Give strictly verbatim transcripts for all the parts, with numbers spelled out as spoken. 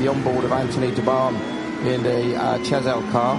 the onboard of Anthony DeBarn in the uh, Chazelle car,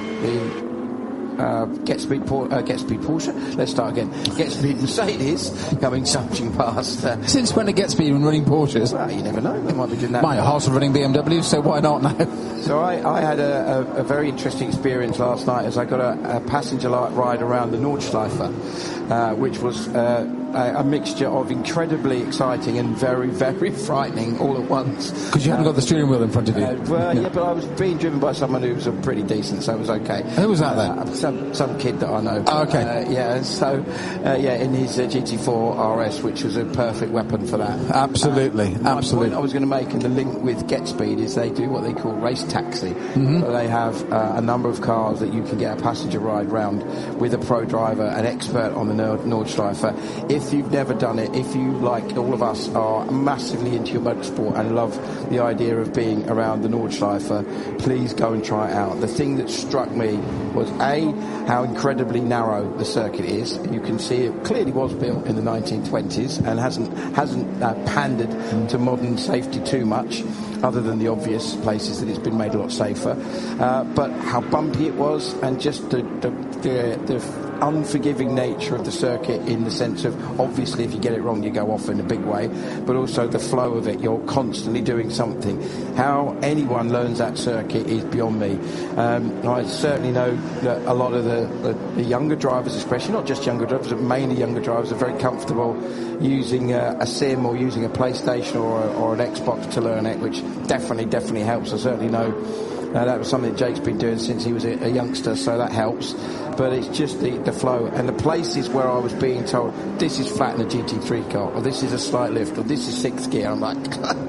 the uh, Get Speed, Por- uh, Get Speed Porsche. Let's start again. Get Speed Mercedes coming surging past. Uh, Since when did Get Speed when running Porsches? Well, you never know. They might be doing that. My Haas are running B M Ws, so why not now? So I, I had a, a, a very interesting experience last night as I got a, a passenger ride around the Nordschleife, uh, which was uh, a, a mixture of incredibly exciting and very, very frightening all at once. Because you haven't um, got the steering wheel in front of you. Uh, well, yeah. yeah, but I was being driven by someone who was a pretty decent, so it was okay. Who was that then? Uh, some some kid that I know. Oh, okay. Uh, yeah, so uh, yeah, in his uh, G T four R S, which was a perfect weapon for that. Absolutely, uh, absolutely. Point I was going to make, and the link with Get Speed is they do what they call race taxi. Mm-hmm. So they have uh, a number of cars that you can get a passenger ride round with a pro driver, an expert on the Nord- Nordschleife. If you've never done it, if you, like all of us, are massively into your motorsport and love the idea of being around the Nordschleife, please go and try it out. The thing that struck me was A, how incredibly narrow the circuit is. You can see it clearly was built in the nineteen twenties and hasn't hasn't uh, pandered to modern safety too much, other than the obvious places that it's been made a lot safer. Uh, but how bumpy it was, and just the, the, the, the unforgiving nature of the circuit, in the sense of, obviously, if you get it wrong, you go off in a big way, but also the flow of it. You're constantly doing something. How anyone learns that circuit is beyond me. Um, I certainly know that a lot of the, the, the younger drivers, especially, not just younger drivers, but mainly younger drivers, are very comfortable using a, a sim or using a PlayStation or, a, or an Xbox to learn it, which definitely, definitely helps. I certainly know uh, that was something that Jake's been doing since he was a, a youngster, so that helps. But it's just the, the flow. And the places where I was being told, this is flat in a G T three car, or this is a slight lift, or this is sixth gear, I'm like,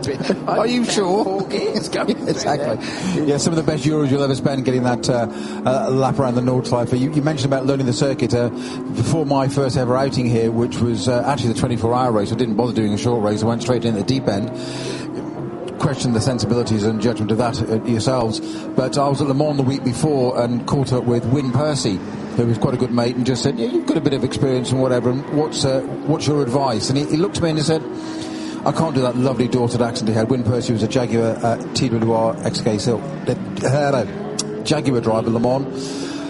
are you sure? Four gears going yeah, exactly. Yeah, some of the best euros you'll ever spend getting that uh, uh, lap around the Nordschleife. You, you mentioned about learning the circuit. Uh, before my first ever outing here, which was uh, actually the twenty-four hour race, I didn't bother doing a short race, I went straight in at the deep end. Question the sensibilities and judgment of that uh, yourselves, but I was at Le Mans the week before and caught up with Wyn Percy, who was quite a good mate, and just said, yeah, you've got a bit of experience and whatever, and what's uh, what's your advice? And he, he looked at me and he said, I can't do that lovely daughter accent he had. Wyn Percy was a Jaguar uh, T W R X K Sil uh, Jaguar driver, Le Mans,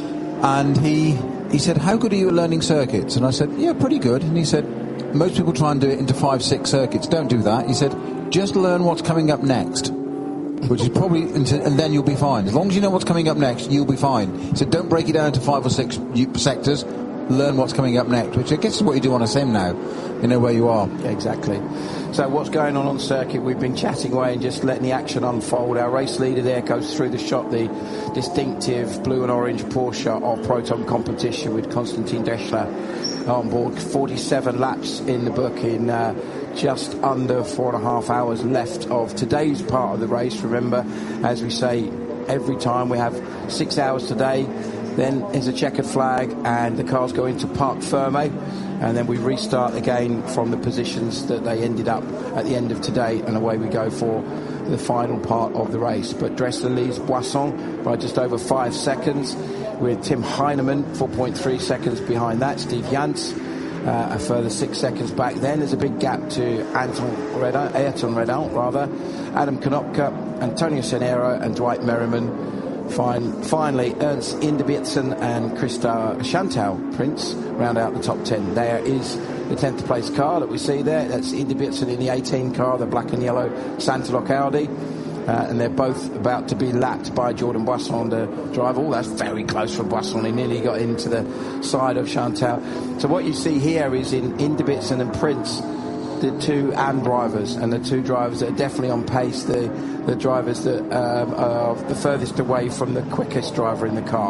and he he said, how good are you at learning circuits? And I said, yeah, pretty good. And he said, most people try and do it into five, six circuits. Don't do that. He said, just learn what's coming up next, which is probably, and then you'll be fine. As long as you know what's coming up next, you'll be fine. So don't break it down into five or six sectors. Learn what's coming up next, which I guess is what you do on a sim now. You know where you are. Yeah, exactly. So what's going on on circuit? We've been chatting away and just letting the action unfold. Our race leader there goes through the shot, the distinctive blue and orange Porsche of Proton competition with Konstantin Deschler on board. forty-seven laps in the book in uh, just under four and a half hours left of today's part of the race. Remember, as we say every time, we have six hours today, then there's a checkered flag and the cars go into Parc Ferme, and then we restart again from the positions that they ended up at the end of today, and away we go for the final part of the race. But Dressler leads Boisson by just over five seconds, with Tim Heinemann four point three seconds behind that. Steve Jans uh, a further six seconds back. Then there's a big gap to Anton Redon, Ayrton Redon, rather. Adam Konopka, Antonio Senero and Dwight Merriman. Fine, finally, Ernst Inderbitzen and Christa Chantal Prince round out the top ten. There is the tenth place car that we see there. That's Inderbitzen in the eighteen car, the black and yellow Santalok Audi. Uh, and they're both about to be lapped by Jordan Boisson, the driver. Oh, that's very close for Boisson. He nearly got into the side of Chantal. So what you see here is in Inderbitzen and Prince, the two A M drivers, and the two drivers that are definitely on pace, the, the drivers that um, are the furthest away from the quickest driver in the car.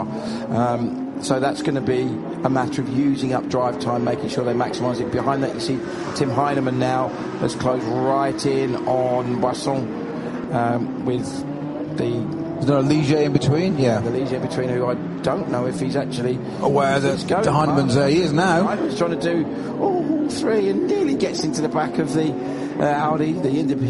Um, so that's going to be a matter of using up drive time, making sure they maximise it. Behind that, you see Tim Heinemann now has closed right in on Boisson. Um, with the... Is there a Ligier in between? Yeah. The Ligier in between, who I don't know if he's actually... aware that the Heinemann's there. He is now. Heinemann's trying to do all three and nearly gets into the back of the uh, Audi, the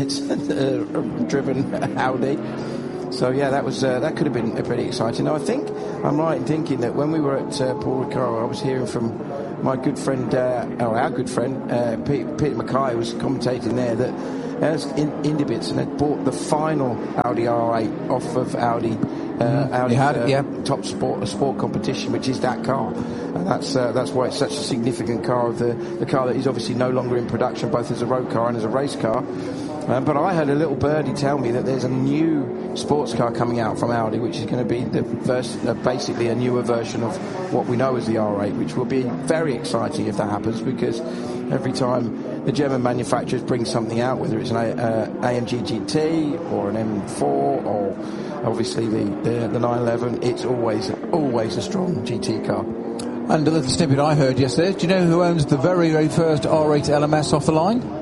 Inderbitzen-driven uh, Audi. So, yeah, that was uh, that could have been pretty exciting. Now, I think I'm right in thinking that when we were at uh, Paul Ricard, I was hearing from my good friend, uh, or our good friend, uh, Peter, Peter Mackay, was commentating there, that as in Indibits, and had bought the final Audi R eight off of Audi. Uh, Audi had, uh, yeah. top sport sport competition, which is that car, and that's uh, that's why it's such a significant car of the the car that is obviously no longer in production, both as a road car and as a race car. Um, but I had a little birdie tell me that there's a new sports car coming out from Audi, which is going to be the vers- uh, basically a newer version of what we know as the R eight, which will be very exciting if that happens, because every time the German manufacturers bring something out, whether it's an a- uh, A M G G T or an M four or obviously the, the, the nine eleven, it's always always a strong G T car. And a little snippet I heard yesterday, do you know who owns the very, very first R eight L M S off the line?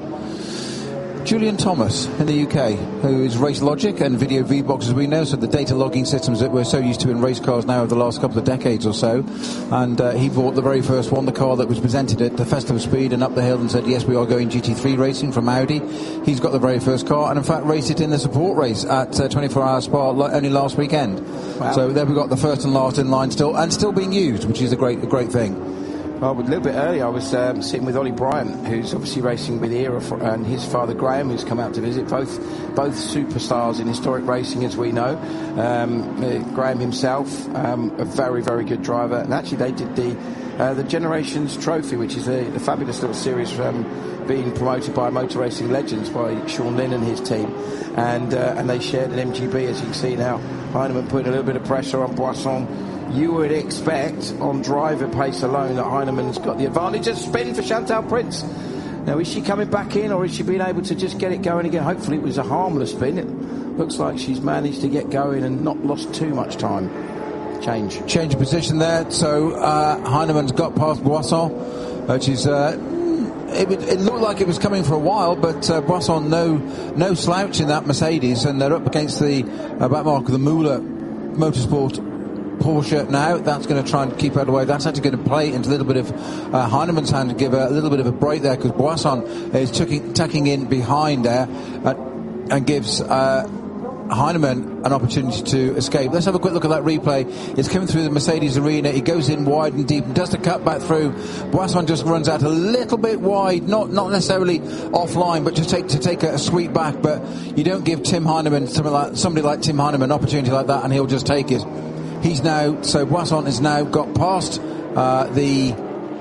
Julian Thomas in the U K, who is Race Logic and Video V-Box, as we know, so the data logging systems that we're so used to in race cars now over the last couple of decades or so. And uh, he bought the very first one, the car that was presented at the Festival of Speed and up the hill, and said, yes, we are going G T three racing from Audi. He's got the very first car, and in fact raced it in the support race at uh, twenty-four hour Spa only last weekend. Wow. So there we've got the first and last in line still, and still being used, which is a great, a great thing. Well, a little bit earlier, I was um, sitting with Ollie Bryant, who's obviously racing with Era, for, and his father Graham, who's come out to visit. Both both superstars in historic racing, as we know. Um, uh, Graham himself, um, a very, very good driver. And actually, they did the uh, the Generations Trophy, which is a, a fabulous little series um, being promoted by Motor Racing Legends, by Sean Lynn and his team. And, uh, and they shared an M G B, as you can see now. Heinemann putting a little bit of pressure on Boisson. You would expect on driver pace alone that Heinemann's got the advantage of spin for Chantal Prince. Now, is she coming back in, or is she being able to just get it going again? Hopefully it was a harmless spin. It looks like she's managed to get going and not lost too much time. Change. Change of position there. So uh, Heinemann's got past Boisson, which is... Uh, It, it looked like it was coming for a while, but uh, Boisson no no slouch in that Mercedes, and they're up against the uh, back mark of the Müller Motorsport Porsche now. That's going to try and keep out of the way. That's actually going to play into a little bit of uh, Heinemann's hand to give a, a little bit of a break there, because Boisson is tucking, tucking in behind there uh, and gives uh, Heinemann an opportunity to escape. Let's have a quick look at that replay. It's coming through the Mercedes arena. He goes in wide and deep and does the cut back through. Boisson just runs out a little bit wide, not not necessarily offline, but to take to take a, a sweep back. But you don't give Tim Heinemann, somebody like, somebody like Tim Heinemann, an opportunity like that, and he'll just take it. He's now, so Boisson has now got past uh, the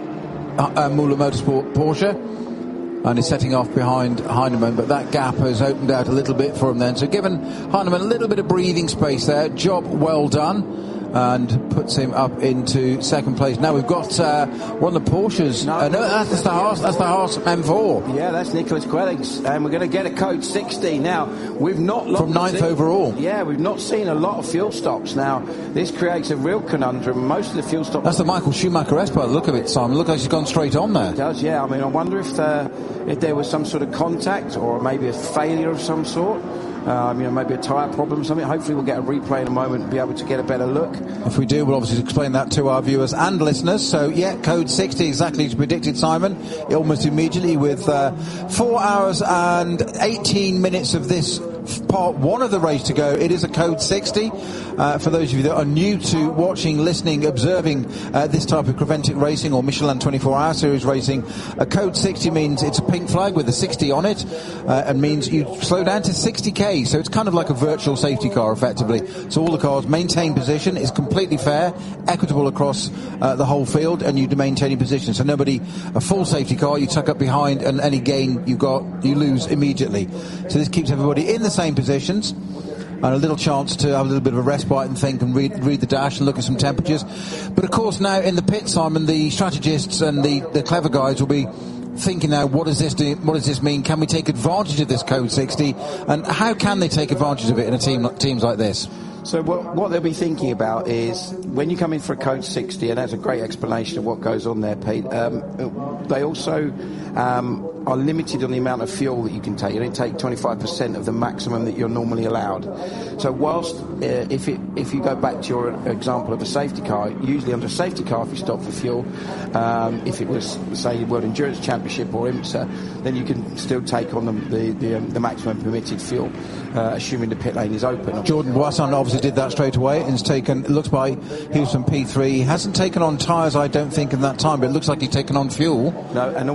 uh, uh, Müller Motorsport Porsche, and is setting off behind Heinemann, but that gap has opened out a little bit for him then. So given Heinemann a little bit of breathing space there, job well done, and puts him up into second place. Now we've got uh, one of the Porsches. No, uh, no that's the Haas, that's the Haas M four. Yeah, that's Nicholas Quellings, and we're going to get a code sixty. Now, we've not... From ninth seen, overall. Yeah, we've not seen a lot of fuel stops. Now, this creates a real conundrum. Most of the fuel stops... That's the Michael Schumacher S by the look of it, Simon. Look like she's gone straight on there. It does, yeah. I mean, I wonder if, uh, if there was some sort of contact or maybe a failure of some sort. Um, you know, maybe a tyre problem or something. Hopefully we'll get a replay in a moment and be able to get a better look. If we do, we'll obviously explain that to our viewers and listeners. So, yeah, code sixty, exactly as predicted, Simon, almost immediately with uh, four hours and eighteen minutes of this part one of the race to go. It is a code sixty. Uh, for those of you that are new to watching, listening, observing uh, this type of Creventic racing or Michelin twenty-four hour series racing, a code sixty means it's a pink flag with a sixty on it, uh, and means you slow down to sixty k. So it's kind of like a virtual safety car, effectively. So all the cars maintain position. It's completely fair, equitable across uh, the whole field, and you maintain position. So nobody, a full safety car, you tuck up behind, and any gain you got, you lose immediately. So this keeps everybody in the same positions, and a little chance to have a little bit of a respite and think and read, read the dash and look at some temperatures. But of course now in the pit, Simon, the strategists and the, the clever guys will be thinking now, what does this do, what does this mean? Can we take advantage of this code sixty? And how can they take advantage of it in a team teams like this? So what, what they'll be thinking about is when you come in for a code sixty, and that's a great explanation of what goes on there, Pete. Um, they also um, are limited on the amount of fuel that you can take. You only take twenty-five percent of the maximum that you're normally allowed. So whilst uh, if it, if you go back to your example of a safety car, usually under a safety car, if you stop for fuel, um, if it was, say, World Endurance Championship or IMSA, then you can still take on the the, the, um, the maximum permitted fuel, uh, assuming the pit lane is open. Jordan Boisson obviously did that straight away, and has taken, it looks like he was from P three. He hasn't taken on tyres, I don't think, in that time, but it looks like he's taken on fuel. No, and also the other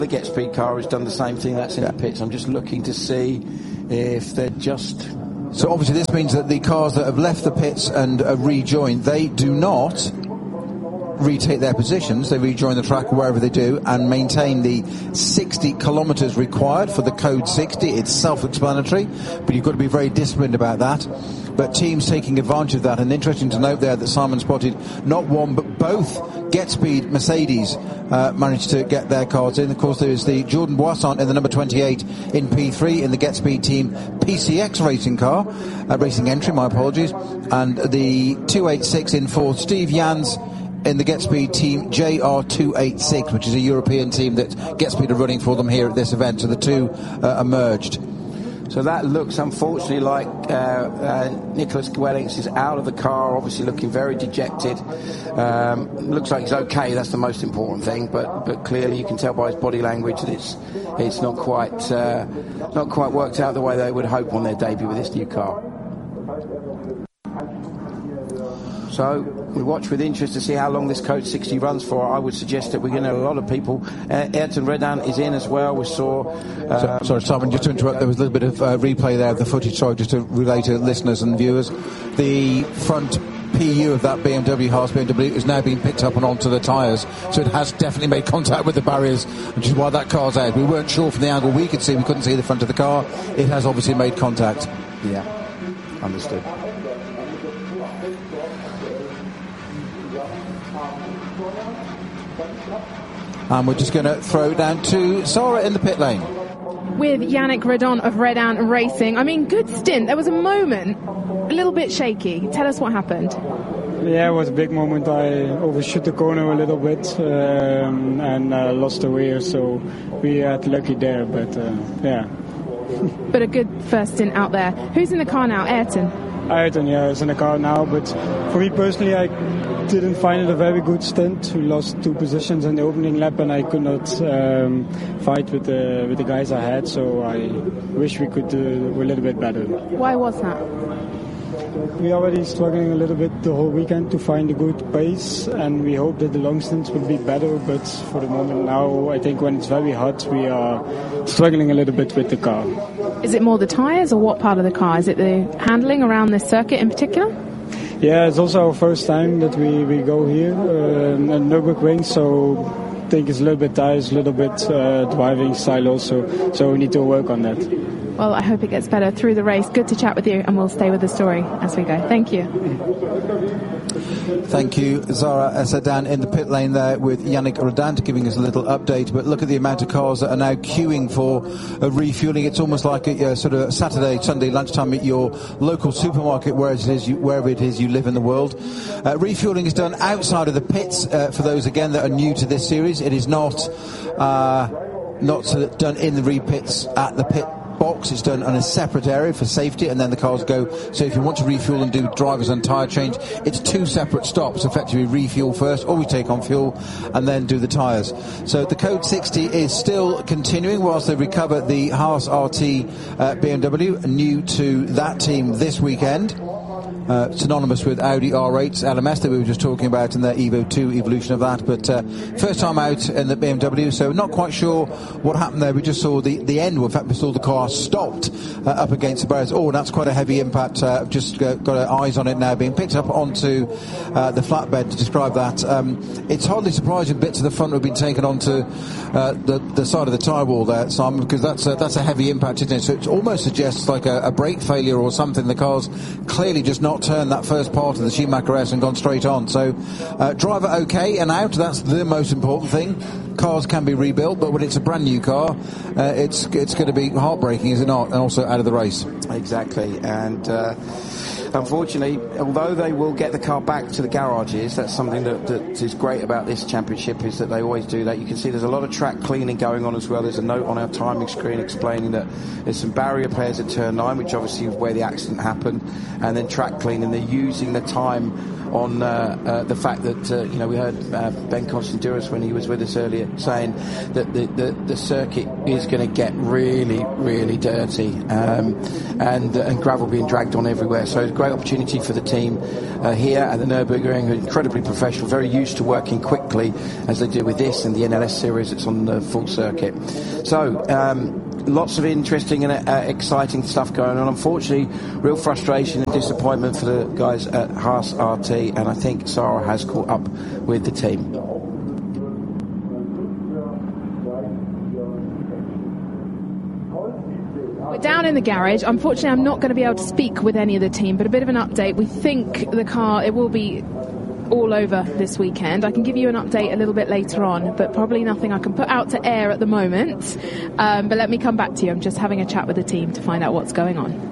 other Get Speed car has done the same thing. That's in yeah. the pits. I'm just looking to see if they're just... So obviously this means that the cars that have left the pits and uh, rejoined, they do not retake their positions. They rejoin the track wherever they do and maintain the sixty kilometres required for the code sixty. It's self-explanatory, but you've got to be very disciplined about that. But teams taking advantage of that, and interesting to note there that Simon spotted not one but both Get Speed Mercedes uh, managed to get their cars in. Of course, there is the Jordan Boissant in the number twenty-eight in P three in the Get Speed team P C X racing car, uh, racing entry, my apologies, and the two eighty-six in fourth, Steve Jans in the Get Speed team J R two eighty-six, which is a European team that Get Speed are running for them here at this event. So the two uh, emerged. So that looks, unfortunately, like uh, uh, Nicholas Gwellings is out of the car, obviously looking very dejected. Um, looks like he's okay, that's the most important thing, but but clearly you can tell by his body language that it's it's not quite uh, not quite worked out the way they would hope on their debut with this new car. So we watch with interest to see how long this Code sixty runs for. I would suggest that we're going to have a lot of people. Uh, Ayrton Redan is in as well. We saw... Um, so, sorry, Simon, just to interrupt, there was a little bit of uh, replay there of the footage, sorry, just to relay to listeners and viewers. The front P U of that B M W, Haas B M W, is now being picked up and onto the tyres, so it has definitely made contact with the barriers, which is why that car's out. We weren't sure from the angle we could see, we couldn't see the front of the car. It has obviously made contact. Yeah, understood. And we're just going to throw down to Sarah in the pit lane. With Yannick Redon of Redan Racing. I mean, good stint. There was a moment, a little bit shaky. Tell us what happened. Yeah, it was a big moment. I overshot the corner a little bit um, and uh, lost the rear, so we had lucky there, but uh, yeah. But a good first stint out there. Who's in the car now? Ayrton? Ayrton, yeah, is in the car now, but for me personally, I didn't find it a very good stint. We lost two positions in the opening lap, and I could not um, fight with the with the guys I had. So I wish we could do a little bit better. Why was that? We already struggling a little bit the whole weekend to find a good pace, and we hope that the long stints will be better. But for the moment now, I think when it's very hot, we are struggling a little bit with the car. Is it more the tyres, or what part of the car? Is it the handling around this circuit in particular? Yeah, it's also our first time that we, we go here uh, at Nürburgring, so I think it's a little bit tires, a little bit uh, driving style also, so we need to work on that. Well, I hope it gets better through the race. Good to chat with you, and we'll stay with the story as we go. Thank you. Thank you, Zara Esadan in the pit lane there with Yannick Redant giving us a little update. But look at the amount of cars that are now queuing for uh, refueling. It's almost like a uh, sort of Saturday, Sunday lunchtime at your local supermarket, wherever it is you, wherever it is you live in the world. Uh, refueling is done outside of the pits. Uh, for those again that are new to this series, it is not uh, not so done in the repits at the pit box. It's done on a separate area for safety, and then the cars go. So if you want to refuel and do drivers and tyre change, it's two separate stops. Effectively refuel first, or we take on fuel and then do the tyres. So the Code sixty is still continuing whilst they recover the Haas R T uh, B M W, new to that team this weekend. Uh, synonymous with Audi R eight L M S that we were just talking about in the Evo two evolution of that, but uh, first time out in the B M W, so not quite sure what happened there. We just saw the, the end, well, in fact we saw the car stopped uh, up against the barriers. Oh, that's quite a heavy impact. uh, I've just uh, got our eyes on it now, being picked up onto uh, the flatbed to describe that. Um, it's hardly surprising bits of the front have been taken onto uh, the, the side of the tyre wall there, Simon, because that's a, that's a heavy impact, isn't it? So it almost suggests like a, a brake failure or something. The car's clearly just not turned that first part of the Schumacher S and gone straight on. So uh, driver okay and out, that's the most important thing. Cars can be rebuilt, but when it's a brand new car, uh, it's it's going to be heartbreaking, is it not? And also out of the race. Exactly. And uh, unfortunately, although they will get the car back to the garages, that's something that, that is great about this championship, is that they always do that. You can see there's a lot of track cleaning going on as well. There's a note on our timing screen explaining that there's some barrier pairs at turn nine, which obviously is where the accident happened, and then track cleaning. They're using the time on uh, uh, the fact that, uh, you know, we heard uh, Ben Constantinos when he was with us earlier saying that the, the, the circuit is going to get really, really dirty, um, and, uh, and gravel being dragged on everywhere. So it's great great opportunity for the team uh, here at the Nürburgring, incredibly professional, very used to working quickly as they do with this and the N L S series that's on the full circuit. So um, lots of interesting and uh, exciting stuff going on. Unfortunately, real frustration and disappointment for the guys at Haas R T, and I think Sarah has caught up with the team. We're down in the garage. Unfortunately, I'm not going to be able to speak with any of the team, but a bit of an update. We think the car, it will be all over this weekend. I can give you an update a little bit later on, but probably nothing I can put out to air at the moment. Um, but let me come back to you. I'm just having a chat with the team to find out what's going on.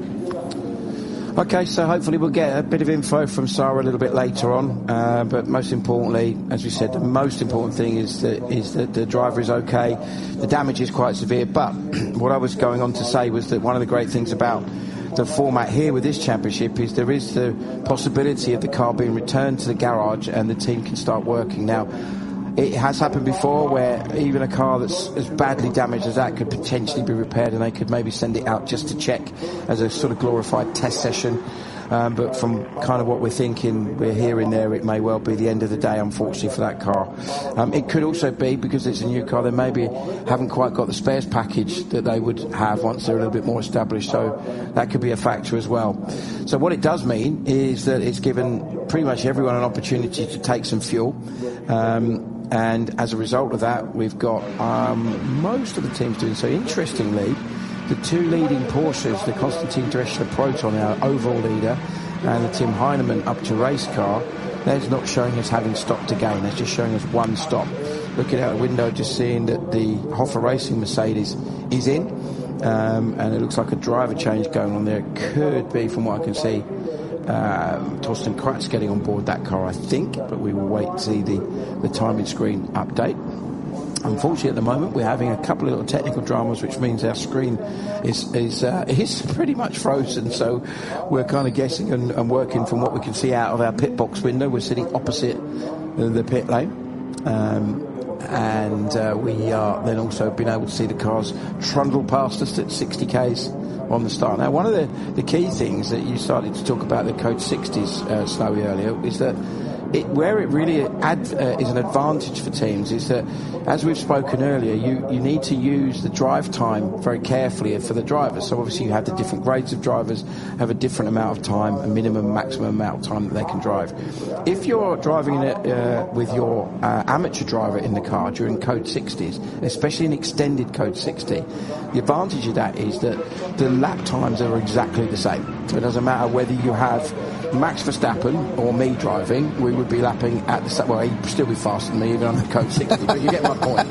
Okay, so hopefully we'll get a bit of info from Sarah a little bit later on. Uh, but most importantly, as we said, the most important thing is that is that the driver is okay. The damage is quite severe. But what I was going on to say was that one of the great things about the format here with this championship is there is the possibility of the car being returned to the garage and the team can start working. Now, it has happened before where even a car that's as badly damaged as that could potentially be repaired, and they could maybe send it out just to check as a sort of glorified test session. Um, but from kind of what we're thinking, we're hearing there, it may well be the end of the day, unfortunately, for that car. Um, it could also be, because it's a new car, they maybe haven't quite got the spares package that they would have once they're a little bit more established, so that could be a factor as well. So what it does mean is that it's given pretty much everyone an opportunity to take some fuel. Um, and as a result of that, we've got um, most of the teams doing so. Interestingly, the two leading Porsches, the Konstantin Drechsler Proton, our overall leader, and the Tim Heinemann up to race car, they're not showing us having stopped again. They're just showing us one stop. Looking out the window, just seeing that the Hoffa Racing Mercedes is in, um, and it looks like a driver change going on there. It could be, from what I can see, um, Torsten Kratz getting on board that car, I think, but we will wait to see the, the timing screen update. Unfortunately, at the moment, we're having a couple of little technical dramas, which means our screen is is uh, is pretty much frozen. So we're kind of guessing and, and working from what we can see out of our pit box window. We're sitting opposite the pit lane, um, and uh, we are then also being able to see the cars trundle past us at sixty kays on the start. Now, one of the, the key things that you started to talk about the Code sixties, uh, Snowy, earlier, is that It, where it really ad, uh, is an advantage for teams is that, as we've spoken earlier, you, you need to use the drive time very carefully for the drivers. So obviously you have the different grades of drivers have a different amount of time, a minimum, maximum amount of time that they can drive. If you're driving it uh, with your uh, amateur driver in the car during Code sixties, especially an extended Code sixty, the advantage of that is that the lap times are exactly the same. So it doesn't matter whether you have Max Verstappen or me driving, we would be lapping at the same. Well, he'd still be faster than me even on the Code sixty, but you get my point.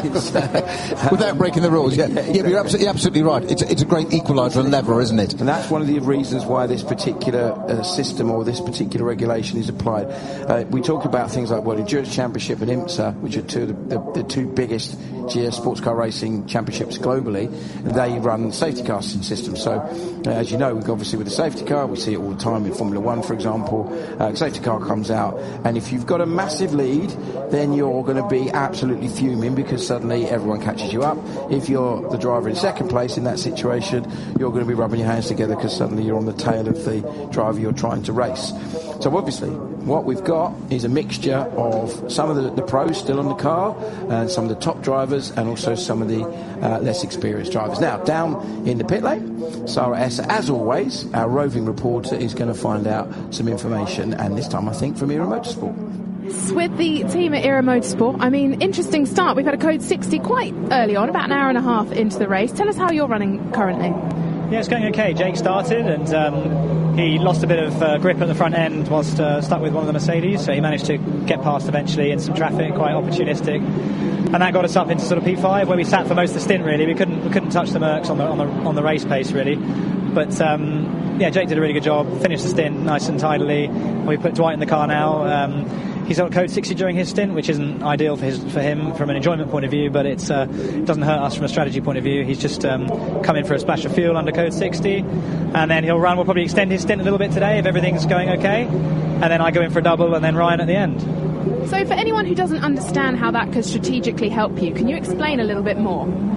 uh, Without breaking the rules, yeah, yeah, yeah, but you're absolutely, absolutely right. It's a, it's a great equaliser and lever, isn't it? And that's one of the reasons why this particular uh, system or this particular regulation is applied. Uh, we talk about things like World Endurance Championship and IMSA, which are two of the, the, the two biggest G S sports car racing championships globally. And they run safety car systems. So, uh, as you know, obviously with the safety car, we see it all the time in Formula One, for example. Uh, safety car comes out, and if you've got a massive lead, then you're going to be absolutely fuming because suddenly everyone catches you up. If you're the driver in second place in that situation, you're going to be rubbing your hands together because suddenly you're on the tail of the driver you're trying to race. So obviously, what we've got is a mixture of some of the, the pros still on the car, and some of the top drivers, and also some of the uh, less experienced drivers. Now, down in the pit lane, Sarah S, as always, our roving reporter, is going to find out some information, and this time I think from Era Motorsport. With the team at Era Motorsport, I mean, interesting start. We've had a Code sixty quite early on, about an hour and a half into the race. Tell us how you're running currently. Yeah, it's going okay. Jake started and um, he lost a bit of uh, grip at the front end whilst uh, stuck with one of the Mercedes, so he managed to get past eventually in some traffic, quite opportunistic, and that got us up into sort of P five, where we sat for most of the stint. Really, we couldn't we couldn't touch the Mercs on the on the on the race pace really, but um, yeah, Jake did a really good job, finished the stint nice and tidily. We put Dwight in the car now. Um, He's on Code sixty during his stint, which isn't ideal for his for him from an enjoyment point of view, but it's, uh, it doesn't hurt us from a strategy point of view. He's just um, come in for a splash of fuel under Code sixty, and then he'll run. We'll probably extend his stint a little bit today if everything's going okay, and then I go in for a double, and then Ryan at the end. So for anyone who doesn't understand how that could strategically help you, can you explain a little bit more?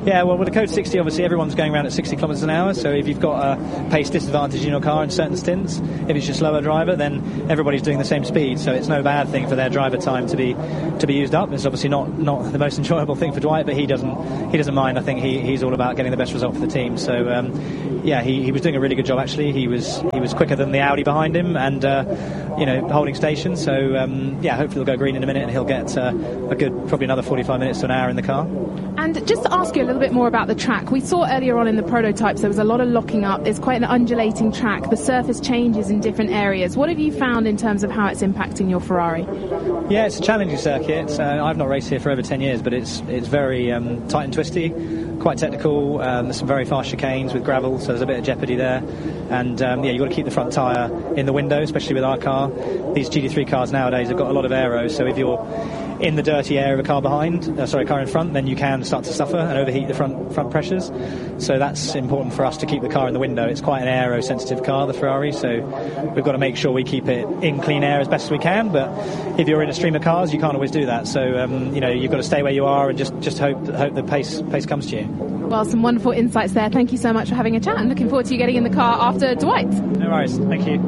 Yeah, well, with the Code sixty, obviously everyone's going around at sixty kilometres an hour, so if you've got a pace disadvantage in your car in certain stints, if it's your slower driver, then everybody's doing the same speed, so it's no bad thing for their driver time to be to be used up. It's obviously not, not the most enjoyable thing for Dwight, but he doesn't he doesn't mind. I think he, he's all about getting the best result for the team. So um, yeah, he, he was doing a really good job actually. He was he was quicker than the Audi behind him, and uh, you know, holding station. So um, yeah, hopefully he'll go green in a minute, and he'll get uh, a good probably another forty-five minutes to an hour in the car. And just to ask you a little bit more about the track, we saw earlier on in the prototypes there was a lot of locking up. It's quite an undulating track. The surface changes in different areas. What have you found in terms of how it's impacting your Ferrari? Yeah, it's a challenging circuit. Uh, I've not raced here for over ten years, but it's it's very um, tight and twisty, quite technical. Um, there's some very fast chicanes with gravel, so there's a bit of jeopardy there. And um, yeah, you've got to keep the front tyre in the window, especially with our car. These G T three cars nowadays have got a lot of aero, so if you're in the dirty air of a car behind, uh, sorry, car in front, then you can start to suffer and overheat the front front pressures. So that's important for us to keep the car in the window. It's quite an aero-sensitive car, the Ferrari, so we've got to make sure we keep it in clean air as best as we can. But if you're in a stream of cars, you can't always do that. So um, you know, you've got to stay where you are and just just hope hope the pace pace comes to you. Well, some wonderful insights there. Thank you so much for having a chat, and looking forward to you getting in the car after Dwight. No worries. Thank you.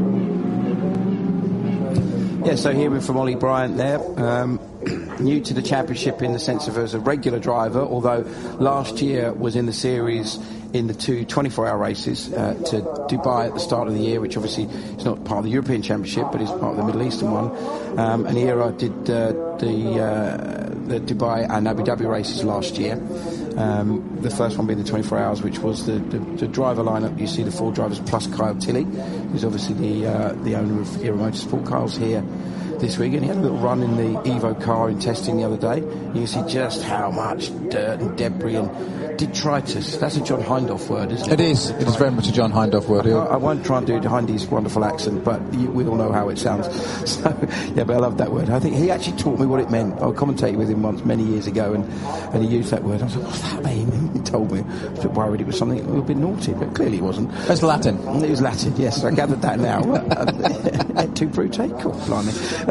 Yeah, so hearing from Ollie Bryant there, um, new to the championship in the sense of as a regular driver, although last year was in the series in the two twenty-four hour races uh, to Dubai at the start of the year, which obviously is not part of the European Championship, but is part of the Middle Eastern one. Um, and Ira did uh, the, uh, the Dubai and Abu Dhabi races last year. Um, the first one being the twenty-four hours, which was the, the, the driver lineup. You see the four drivers plus Kyle Tilley, who's obviously the uh, the owner of Ira Motorsport. Kyle's here this week, and he had a little run in the Evo car in testing the other day. You can see just how much dirt and debris and detritus. That's a John Hindhaugh word, isn't it? It is. It is very much a John Hindhaugh word. I, I won't try and do Hindy's wonderful accent, but you, we all know how it sounds. So, yeah, but I love that word. I think he actually taught me what it meant. I commentated with him once many years ago, and, and he used that word. I was like, what's that mean? And he told me. I was a bit worried it was something a little bit naughty, but clearly it wasn't. It's Latin. It was Latin, yes. I gathered that now. Et tu, Brute? Cool, blimey.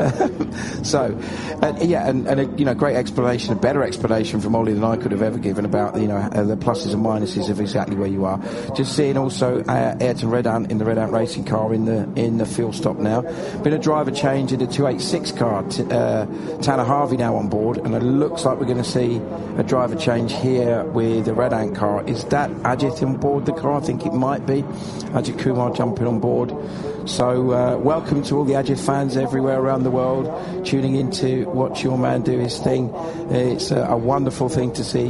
So, uh, yeah, and, and a you know, great explanation, a better explanation from Ollie than I could have ever given about you know uh, the pluses and minuses of exactly where you are. Just seeing also uh, Ayrton Redant in the Redant racing car in the in the field stop now. Been a driver change in the two eighty-six car. T- uh, Tanner Harvey now on board, and it looks like we're going to see a driver change here with the Redant car. Is that Ajit on board the car? I think it might be. Ajit Kumar jumping on board. So uh, welcome to all the Ajit fans everywhere around the world tuning in to watch your man do his thing. It's a, a wonderful thing to see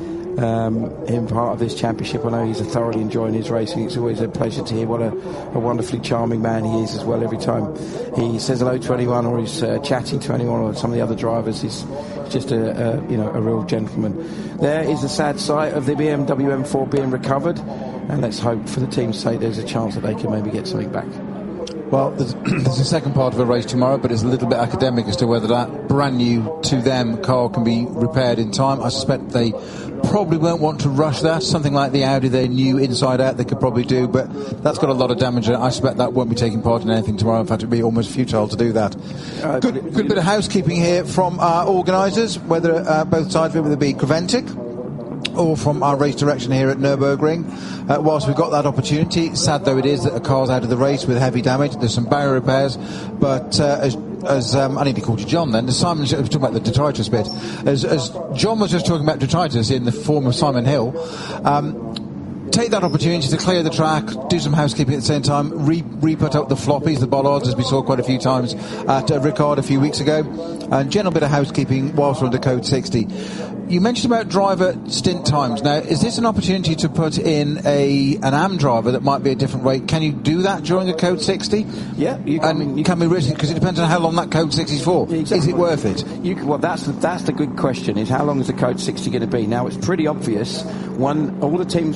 um, him part of this championship. I know he's thoroughly enjoying his racing. It's always a pleasure to hear what a, a wonderfully charming man he is as well. Every time he says hello to anyone or he's uh, chatting to anyone or some of the other drivers, he's just a, a you know a real gentleman. There is the sad sight of the B M W M four being recovered, and let's hope for the team's sake there's a chance that they can maybe get something back. Well, there's, there's a second part of a race tomorrow, but it's a little bit academic as to whether that brand new to them car can be repaired in time. I suspect they probably won't want to rush that. Something like the Audi, they knew inside out they could probably do, but that's got a lot of damage in it. I suspect that won't be taking part in anything tomorrow. In fact, it would be almost futile to do that. Uh, good, good bit of housekeeping here from our organisers, whether uh, both sides of it, whether it be Creventic or from our race direction here at Nürburgring. Uh, whilst we've got that opportunity, sad though it is that a car's out of the race with heavy damage. There's some barrier repairs, but uh, as, as um, I need to call you John then, as Simon was talking about the detritus bit, as, as John was just talking about detritus in the form of Simon Hill, um, take that opportunity to clear the track, do some housekeeping at the same time, re, re-put up the floppies, the bollards, as we saw quite a few times at uh, Ricard a few weeks ago, and general bit of housekeeping whilst we're under code sixty. You mentioned about driver stint times. Now, is this an opportunity to put in a an A M driver that might be a different weight? Can you do that during a code sixty? Yeah, you can. And I mean, you can be risky because it depends on how long that code sixty is for. Yeah, exactly. Is it worth it? You can, well, that's the, that's the good question. Is how long is the code sixty going to be? Now, it's pretty obvious. One, all the teams will have been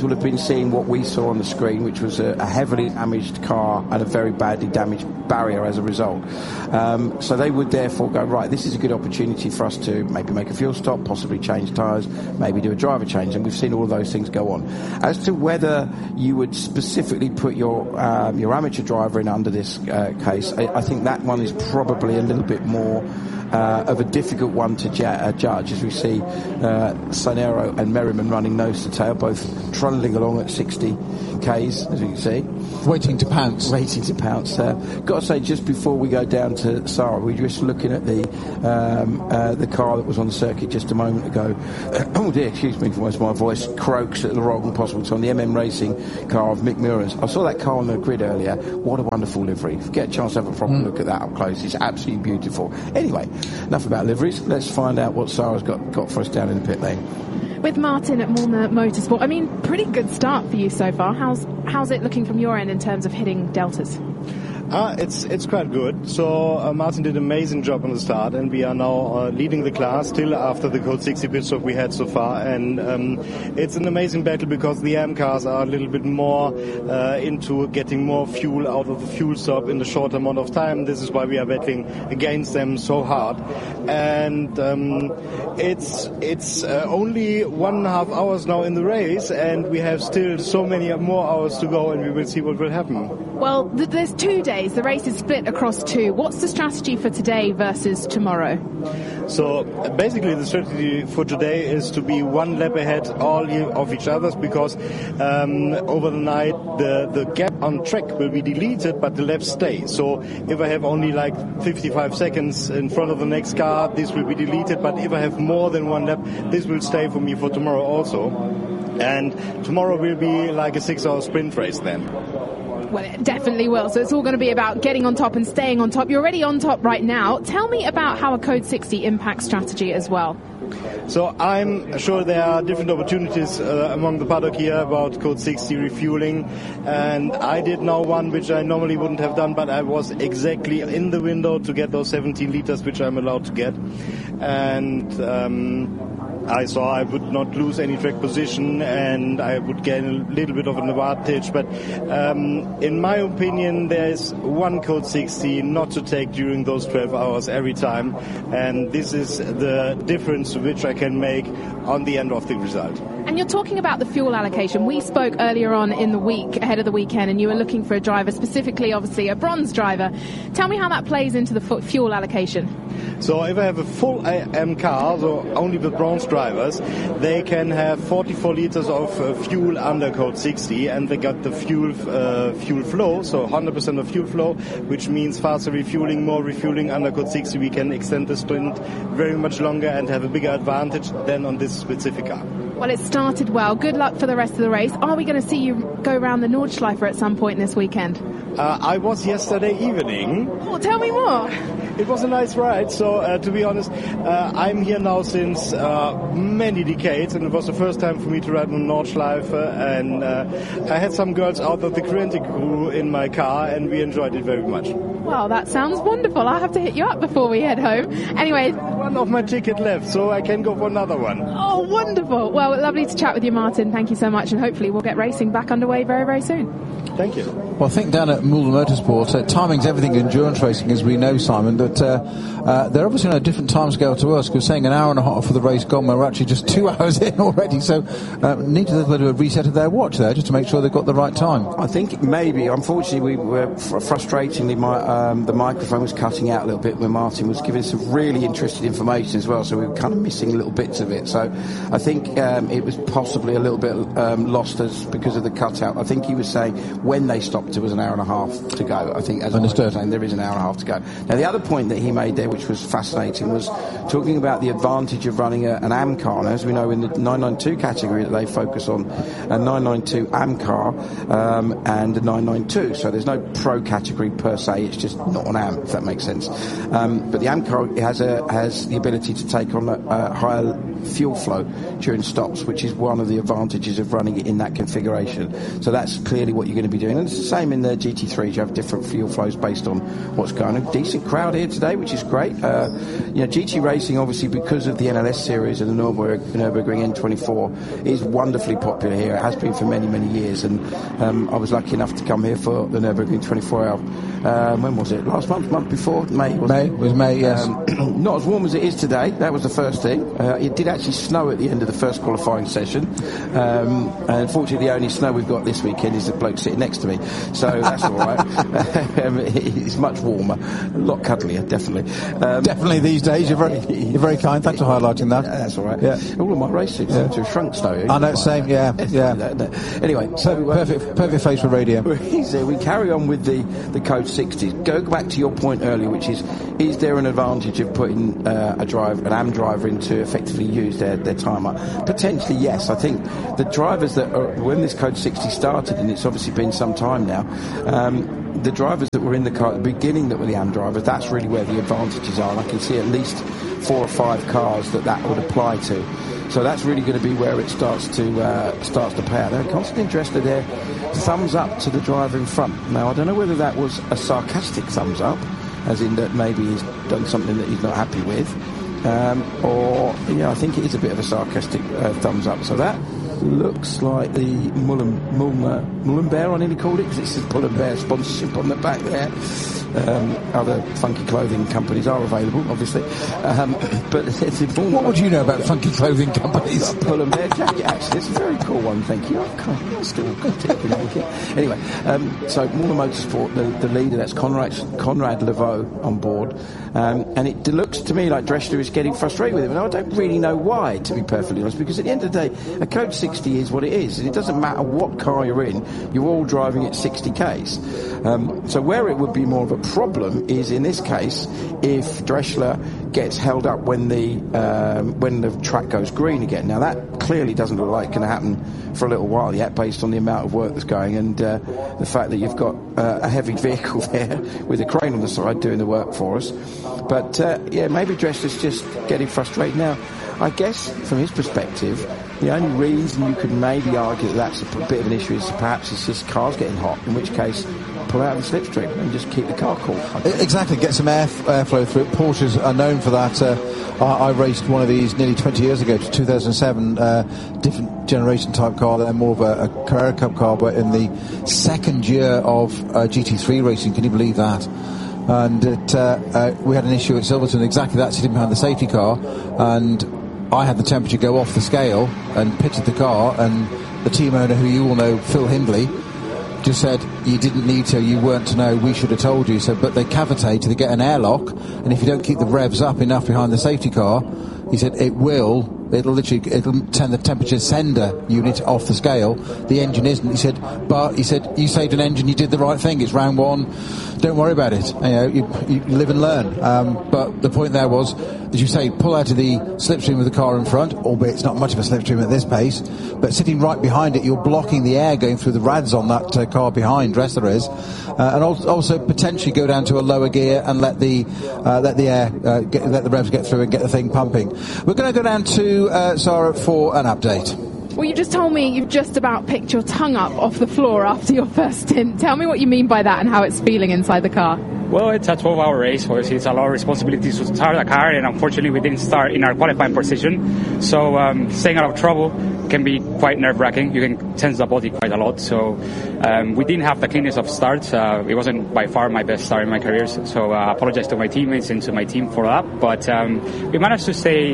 seeing what we saw on the screen, which was a, a heavily damaged car and a very badly damaged barrier as a result. Um, so they would therefore go, right, this is a good opportunity for us to maybe make a fuel stop, possibly change tyres, maybe do a driver change, and we've seen all of those things go on. As to whether you would specifically put your um, your amateur driver in under this uh, case, I, I think that one is probably a little bit more Uh, of a difficult one to ju- uh, judge, as we see uh, Sanero and Merriman running nose to tail, both trundling along at sixty kays, as you can see. Waiting to pounce. Waiting to pounce. Uh, got to say, just before we go down to Sarah, we were just looking at the um, uh, the car that was on the circuit just a moment ago. Oh dear, excuse me for my voice croaks at the wrong possible time. The M M Racing car of Mick Murans. I saw that car on the grid earlier. What a wonderful livery. If you get a chance to have a proper mm. look at that up close, it's absolutely beautiful. Anyway, enough about liveries. Let's find out what Sarah's got, got for us down in the pit lane. With Martin at Malmö Motorsport, I mean, pretty good start for you so far. How's how's it looking from your end in terms of hitting deltas? Uh, it's it's quite good. So uh, Martin did an amazing job on the start, and we are now uh, leading the class still after the Code sixty pit stop we had so far. And um, it's an amazing battle because the A M cars are a little bit more uh, into getting more fuel out of the fuel stop in a short amount of time. This is why we are battling against them so hard. And um, it's it's uh, only one and a half hours now in the race, and we have still so many more hours to go, and we will see what will happen. Well, th- there's two days. The race is split across two. What's the strategy for today versus tomorrow? So basically the strategy for today is to be one lap ahead all of each other, because um, over the night the, the gap on track will be deleted, but the laps stay. So if I have only like fifty-five seconds in front of the next car, this will be deleted, but if I have more than one lap, this will stay for me for tomorrow also. And tomorrow will be like a six-hour sprint race then. Well, it definitely will. So it's all going to be about getting on top and staying on top. You're already on top right now. Tell me about how a Code sixty impacts strategy as well. So I'm sure there are different opportunities uh, among the paddock here about Code sixty refueling, and I did now one which I normally wouldn't have done, but I was exactly in the window to get those seventeen liters which I'm allowed to get, and um, I saw I would not lose any track position and I would gain a little bit of an advantage. But um, in my opinion, there is one Code sixty not to take during those twelve hours every time. And this is the difference which I can make on the end of the result. And you're talking about the fuel allocation. We spoke earlier on in the week, ahead of the weekend, and you were looking for a driver, specifically, obviously, a bronze driver. Tell me how that plays into the fuel allocation. So if I have a full A M car, so only with bronze drivers, they can have forty-four liters of uh, fuel under Code sixty, and they got the fuel uh, fuel flow, so one hundred percent of fuel flow, which means faster refueling, more refueling under Code sixty. We can extend the sprint very much longer and have a bigger advantage than on this specific car. Well, it started well. Good luck for the rest of the race. Are we going to see you go around the Nordschleife at some point this weekend? Uh, I was yesterday evening. Oh, tell me more. It was a nice ride. So, uh, to be honest, uh, I'm here now since uh, many decades, and it was the first time for me to ride on Nordschleife. And uh, I had some girls out of the Crerentic crew in my car, and we enjoyed it very much. Well, that sounds wonderful. I'll have to hit you up before we head home. Anyway, one of my ticket left, so I can go for another one. Oh, wonderful. Well, lovely to chat with you, Martin. Thank you so much, and hopefully we'll get racing back underway very, very soon. Thank you. Well, I think down at Malmö Motorsport, uh, timing's everything in endurance racing, as we know, Simon, but uh, uh, they're obviously on a different time scale to us, because saying an hour and a half for the race gone, we're actually just two hours in already, so uh, need a little bit of a reset of their watch there, just to make sure they've got the right time. I think maybe, unfortunately, we were fr- frustratingly, my, um, the microphone was cutting out a little bit when Martin was giving some really interesting information as well, so we were kind of missing little bits of it. So I think um, it was possibly a little bit um, lost as because of the cutout. I think he was saying when they stopped it was an hour and a half to go. I think, as Understood. I was saying, there is an hour and a half to go. Now, the other point that he made there, which was fascinating, was talking about the advantage of running a, an A M car. Now, as we know, in the nine ninety-two category that they focus on, a nine ninety-two A M car um, and a nine ninety-two. So there's no pro category per se. It's just not an A M, if that makes sense. Um, but the A M car has a has the ability to take on a, a higher fuel flow during stops, which is one of the advantages of running it in that configuration. So that's clearly what you're going to be doing. And it's the same in the G T threes. You have different fuel flows based on what's going on. A decent crowd here today, which is great. Uh, you know, G T racing, obviously, because of the N L S series and the Nürburgring, Nürburgring N twenty-four, is wonderfully popular here. It has been for many, many years. And um, I was lucky enough to come here for the Nürburgring twenty-four hour. Um, when was it? Last month? Month before? May? Wasn't May. It? It was May, yes. Um, not as warm as it is today. That was the first thing. Uh, it did actually snow at the end of the first qualifying session. Um, and unfortunately, the only snow we've got this weekend is the bloke sitting next to me. So that's all right. um, it's much warmer. A lot cuddlier, definitely. Um, definitely these days. You're very, you're very kind. Thanks for highlighting that. That's all right. Yeah. All of my racesuits yeah. to shrunk snow. I know, same, yeah. yeah. Anyway, so... Perfect, uh, perfect face for radio. We carry on with the, the Code sixties. Go back to your point earlier, which is, is there an advantage of putting uh, a drive, an A M driver in to effectively use their, their time up? Potentially, yes. I think the drivers that are, when this Code sixty started, and it's obviously been some time now, um, the drivers that were in the car at the beginning that were the A M drivers, that's really where the advantages are. And I can see at least four or five cars that that would apply to. So that's really going to be where it starts to uh, starts to pay out. Now, Konstantin Dressler there, thumbs up to the driver in front. Now, I don't know whether that was a sarcastic thumbs up, as in that maybe he's done something that he's not happy with, um, or, yeah, I think it is a bit of a sarcastic uh, thumbs up. So that looks like the Mullen, Mullen, Mullen Bear, I nearly called it, because it says Mullen Bear sponsorship on the back there. Um, other funky clothing companies are available, obviously. Um, but it's important. What would you know about funky clothing companies? Pull and Bear jacket, actually. It's a very cool one, thank you. I can't, I still got it. You know, anyway, um, so Muller Motorsport, the, the leader, that's Conrad, Conrad Leveau on board. Um, and it looks to me like Dressler is getting frustrated with him. And I don't really know why, to be perfectly honest, because at the end of the day, a Code sixty is what it is. And it doesn't matter what car you're in, you're all driving at sixty kays. Um, so where it would be more of a problem is in this case if Dressler gets held up when the um, when the track goes green again. Now that clearly doesn't look like going to happen for a little while yet, based on the amount of work that's going and uh, the fact that you've got uh, a heavy vehicle there with a crane on the side doing the work for us. But uh, yeah, maybe Dressler's just getting frustrated now. I guess from his perspective, the only reason you could maybe argue that that's a bit of an issue is perhaps it's just cars getting hot, in which case pull out of the slipstream and just keep the car cool. Exactly, get some air airflow through it. Porsches are known for that. Uh, I, I raced one of these nearly twenty years ago, to two thousand seven, uh, different generation type car. They're more of a, a Carrera Cup car, but in the second year of uh, G T three racing, can you believe that? And it, uh, uh, we had an issue at Silverstone, exactly that, sitting behind the safety car, and I had the temperature go off the scale and pitted the car, and the team owner, who you all know, Phil Hindley, just said, you didn't need to, you weren't to know, we should have told you. So, but they cavitate, they get an airlock, and if you don't keep the revs up enough behind the safety car, he said it will, it'll literally, it'll turn the temperature sender unit off the scale. The engine isn't. He said, but he said, you saved an engine, you did the right thing. It's round one. Don't worry about it. You know, you, you live and learn. Um, but the point there was, as you say, pull out of the slipstream with the car in front, albeit it's not much of a slipstream at this pace, but sitting right behind it, you're blocking the air going through the rads on that uh, car behind, Dressler is, uh, and also potentially go down to a lower gear and let the uh, let the air uh, get, let the revs get through and get the thing pumping. We're going to go down to uh, Sarah for an update. Well, you just told me you've just about picked your tongue up off the floor after your first stint. Tell me what you mean by that and how it's feeling inside the car. Well, it's a twelve-hour race, so it's a lot of responsibility to start the car, and unfortunately we didn't start in our qualifying position. So um, staying out of trouble can be quite nerve-wracking. You can tense the body quite a lot. So um, we didn't have the cleanest of starts. Uh, it wasn't by far my best start in my career, so I uh, apologize to my teammates and to my team for that. But um, we managed to stay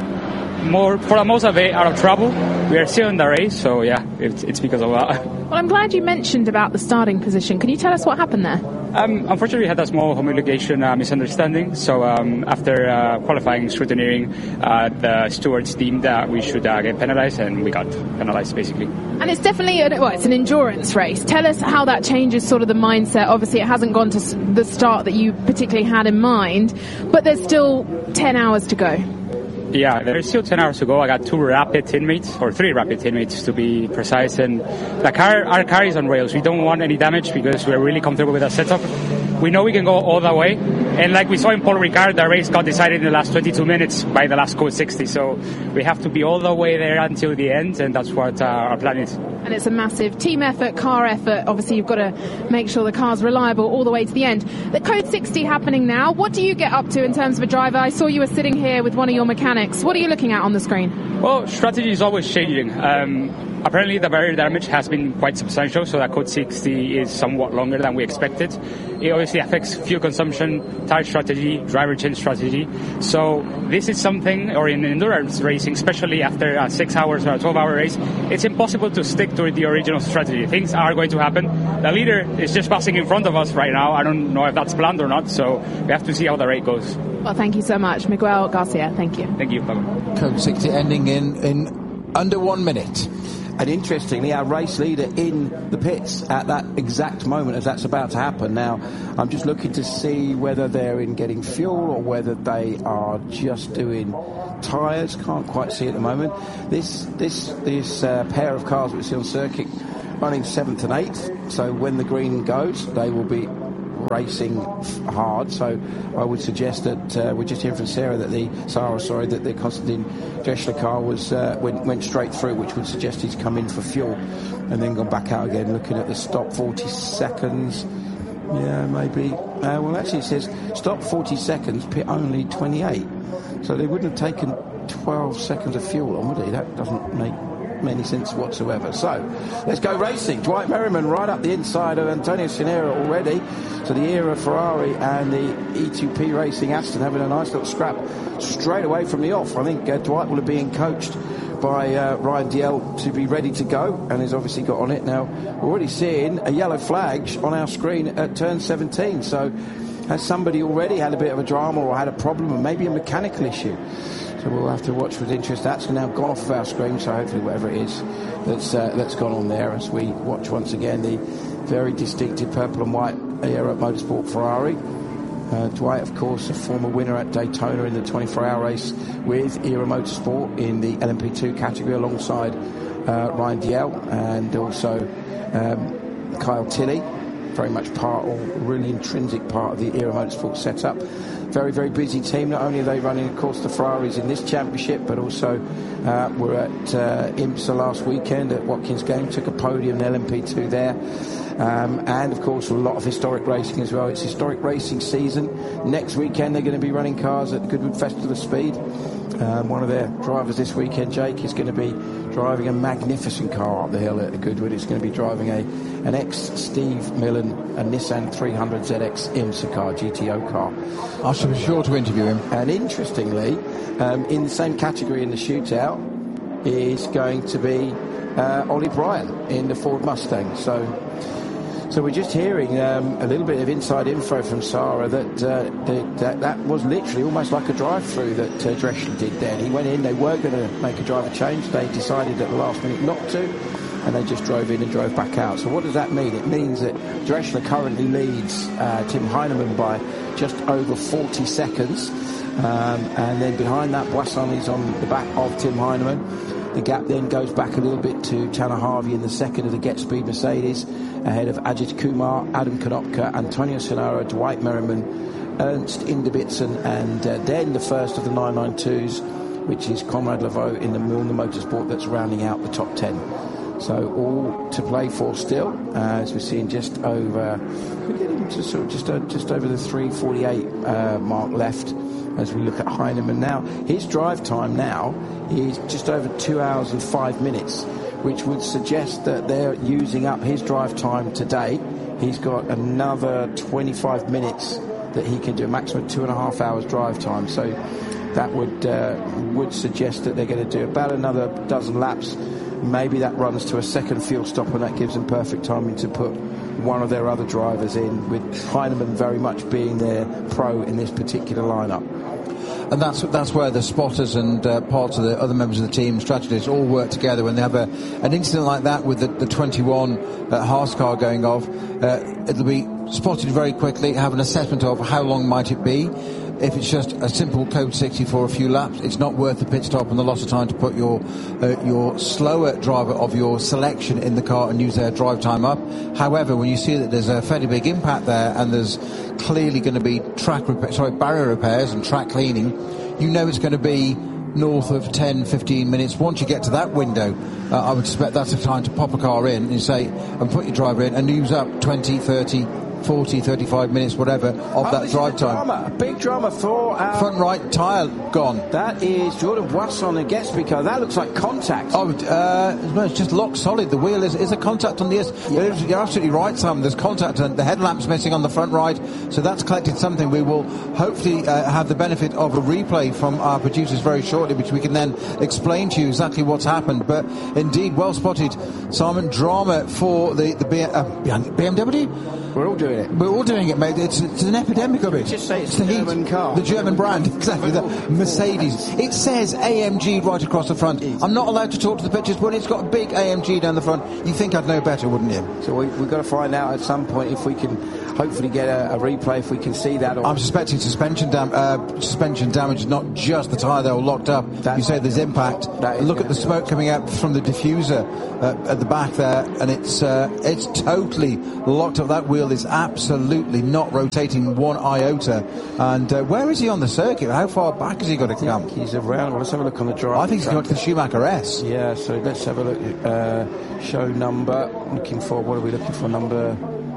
more, for the most of it, out of trouble. We are still in the race, so yeah, it's, it's because of that. Well, I'm glad you mentioned about the starting position. Can you tell us what happened there? Um, unfortunately, we had a small homologation uh, misunderstanding. So um, after uh, qualifying scrutineering, uh, the stewards deemed that we should uh, get penalized, and we got penalized, basically. And it's definitely, an, well, it's an endurance race. Tell us how that changes sort of the mindset. Obviously, it hasn't gone to the start that you particularly had in mind, but there's still ten hours to go. Yeah, there's still ten hours to go. I got two rapid teammates, or three rapid teammates to be precise, and the car, our car is on rails. We don't want any damage because we're really comfortable with that setup. We know we can go all the way, And like we saw in Paul Ricard, the race got decided in the last twenty-two minutes by the last Code sixty. So we have to be all the way there until the end, and that's what uh, our plan is. And it's a massive team effort, car effort. Obviously, you've got to make sure the car's reliable all the way to the end. The Code sixty happening now. What do you get up to in terms of a driver? I saw you were sitting here with one of your mechanics. What are you looking at on the screen? Well, strategy is always changing. Um, apparently, the barrier damage has been quite substantial, so that Code sixty is somewhat longer than we expected. It obviously affects fuel consumption, tire strategy, driver change strategy. So this is something, or in endurance racing, especially after a six hours or a twelve hour race, it's impossible to stick to the original strategy. Things are going to happen. The leader is just passing in front of us right now. I don't know if that's planned or not, so we have to see how the race goes. Well, thank you so much, Miguel Garcia. Thank you. Thank you. Bye-bye. Code sixty ending in, in under one minute. And interestingly, our race leader in the pits at that exact moment as that's about to happen. Now, I'm just looking to see whether they're in getting fuel or whether they are just doing tyres. Can't quite see at the moment. This this this uh, pair of cars we see on circuit running seventh and eighth. So when the green goes, they will be racing hard. So I would suggest that uh, we're just hearing from Sarah that the Sarah, sorry, that the Konstantin Drechsler car was uh, went, went straight through, which would suggest he's come in for fuel and then gone back out again. Looking at the stop, forty seconds. Yeah, maybe. Uh, well, actually, it says stop forty seconds, pit only twenty-eight. So they wouldn't have taken twelve seconds of fuel on, would they? That doesn't make any sense whatsoever. So let's go racing. Dwight Merriman right up the inside of Antonio Sinera already. So the Era Ferrari and the E two P Racing Aston having a nice little scrap straight away from the off. I think uh, Dwight will have been coached by uh, Ryan Diel to be ready to go, and has obviously got on it now. We're already seeing a yellow flag on our screen at turn seventeen. So has somebody already had a bit of a drama or had a problem or maybe a mechanical issue? So we'll have to watch with interest. That's now gone off of our screen, so hopefully whatever it is that's, uh, that's gone on there as we watch once again the very distinctive purple and white Era Motorsport Ferrari. Uh, Dwight, of course, a former winner at Daytona in the twenty-four hour race with Era Motorsport in the L M P two category alongside uh, Ryan Diel and also um, Kyle Tilley. Very much part, or really intrinsic part of the Era Motorsport setup. Very, very busy team. Not only are they running, of course, the Ferraris in this championship, but also uh, we're at uh, IMSA last weekend at Watkins Game, took a podium in L M P two there. Um, and, of course, a lot of historic racing as well. It's historic racing season. Next weekend, they're going to be running cars at the Goodwood Festival of Speed. Um, one of their drivers this weekend, Jake, is going to be driving a magnificent car up the hill at the Goodwood. It's going to be driving a an ex-Steve Millen, a Nissan three hundred Z X IMSA car, G T O car. I shall be sure to interview him. And interestingly, um, in the same category in the shootout is going to be uh, Ollie Bryan in the Ford Mustang. So So we're just hearing um, a little bit of inside info from Sarah that, uh, that, that that was literally almost like a drive-through that uh, Drechsler did then. He went in, they were going to make a driver change. They decided at the last minute not to, and they just drove in and drove back out. So what does that mean? It means that Drechsler currently leads uh, Tim Heinemann by just over forty seconds. Um, and then behind that, Boisson is on the back of Tim Heinemann. The gap then goes back a little bit to Tanner Harvey in the second of the Get Speed Mercedes, ahead of Ajit Kumar, Adam Konopka, Antonio Sinara, Dwight Merriman, Ernst Inderbitzen, and uh, then the first of the nine ninety-twos, which is Conrad Laveau in the Milner Motorsport, that's rounding out the top ten. So all to play for still, uh, as we're seeing just over, we're getting to sort of just, uh, just over the three forty-eight uh, mark left. As we look at Heinemann now, his drive time now is just over two hours and five minutes, which would suggest that they're using up his drive time today. He's got another twenty-five minutes that he can do, a maximum two and a half hours drive time. So that would uh, would suggest that they're going to do about another dozen laps. Maybe that runs to a second fuel stop, and that gives them perfect timing to put one of their other drivers in, with Heinemann very much being their pro in this particular lineup. And that's that's where the spotters and uh, parts of the other members of the team, strategists, all work together. When they have a, an incident like that with the, the twenty-one uh, Haas car going off, uh, it'll be spotted very quickly, have an assessment of how long might it be, if it's just a simple Code sixty for a few laps, it's not worth the pit stop and the loss of time to put your uh, your slower driver of your selection in the car and use their drive time up. However, when you see that there's a fairly big impact there and there's clearly going to be track repa- sorry barrier repairs and track cleaning, you know it's going to be north of ten, fifteen minutes. Once you get to that window, uh, I would expect that's the time to pop a car in and say and put your driver in and use up twenty, thirty, forty, thirty-five minutes, whatever, of oh, that drive time. Drama. A big drama for our... Front right tyre gone. That is Jordan Boisson and Gatsby car. That looks like contact. Oh, uh, no, it's just locked solid. The wheel is, is a contact on the... Yeah. You're absolutely right, Sam. There's contact and the headlamp's missing on the front right. So that's collected something. We will hopefully uh, have the benefit of a replay from our producers very shortly, which we can then explain to you exactly what's happened. But indeed, well spotted, Simon. Drama for the, the B- uh, B M W? We're all doing it. We're all doing it, mate. It's, it's an epidemic of it. Just say it's, it's the the German heat. car. The German brand, exactly. The Mercedes. It says A M G right across the front. I'm not allowed to talk to the pictures, but it's got a big A M G down the front. You think I'd know better, wouldn't you? So we, we've got to find out at some point if we can hopefully get a, a replay, if we can see that. Or I'm suspecting suspension, dam- uh, suspension damage, not just the tyre they were locked up. That, you say there's impact. Look at the smoke coming out from the diffuser uh, at the back there, and it's uh, it's totally locked up. That wheel is absolutely not rotating one iota. And uh, where is he on the circuit? How far back has he got to come? He's around. Well, let's have a look on the drive. I think he's going to the Schumacher S. Yeah, so let's have a look at uh, show number. Looking for, what are we looking for? Number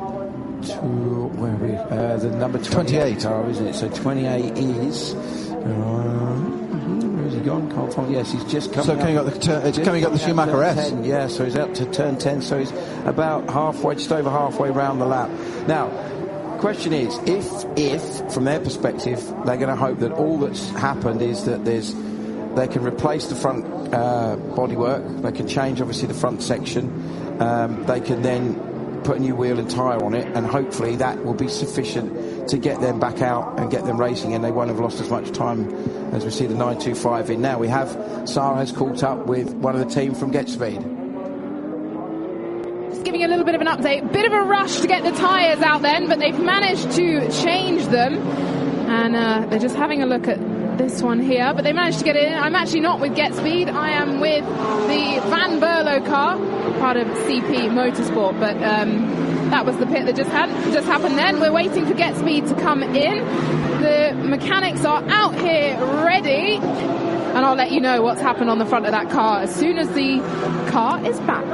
two, where are we? Uh, the number twenty-eight, twenty-eight. Oh, isn't it? So twenty-eight is... Uh, where's he gone? Can't find. Yes, he's just coming. So coming up, up the tur- it's coming up the Schumacher S. ten, yeah, so he's up to turn ten. So he's about halfway, just over halfway round the lap. Now, question is, if if from their perspective they're going to hope that all that's happened is that there's they can replace the front uh, bodywork, they can change obviously the front section, um, they can then put a new wheel and tyre on it, and hopefully that will be sufficient to get them back out and get them racing, and they won't have lost as much time as we see the nine two five in now. We have Sarah has caught up with one of the team from GetSpeed. Just giving a little bit of an update. Bit of a rush to get the tyres out then, but they've managed to change them, and uh, they're just having a look at this one here, but they managed to get it in. I'm actually not with GetSpeed. I am with the Van Berlo car, part of C P Motorsport, but um, that was the pit that just had just happened then. We're waiting for GetSpeed to come in. The mechanics are out here ready, and I'll let you know what's happened on the front of that car as soon as the car is back.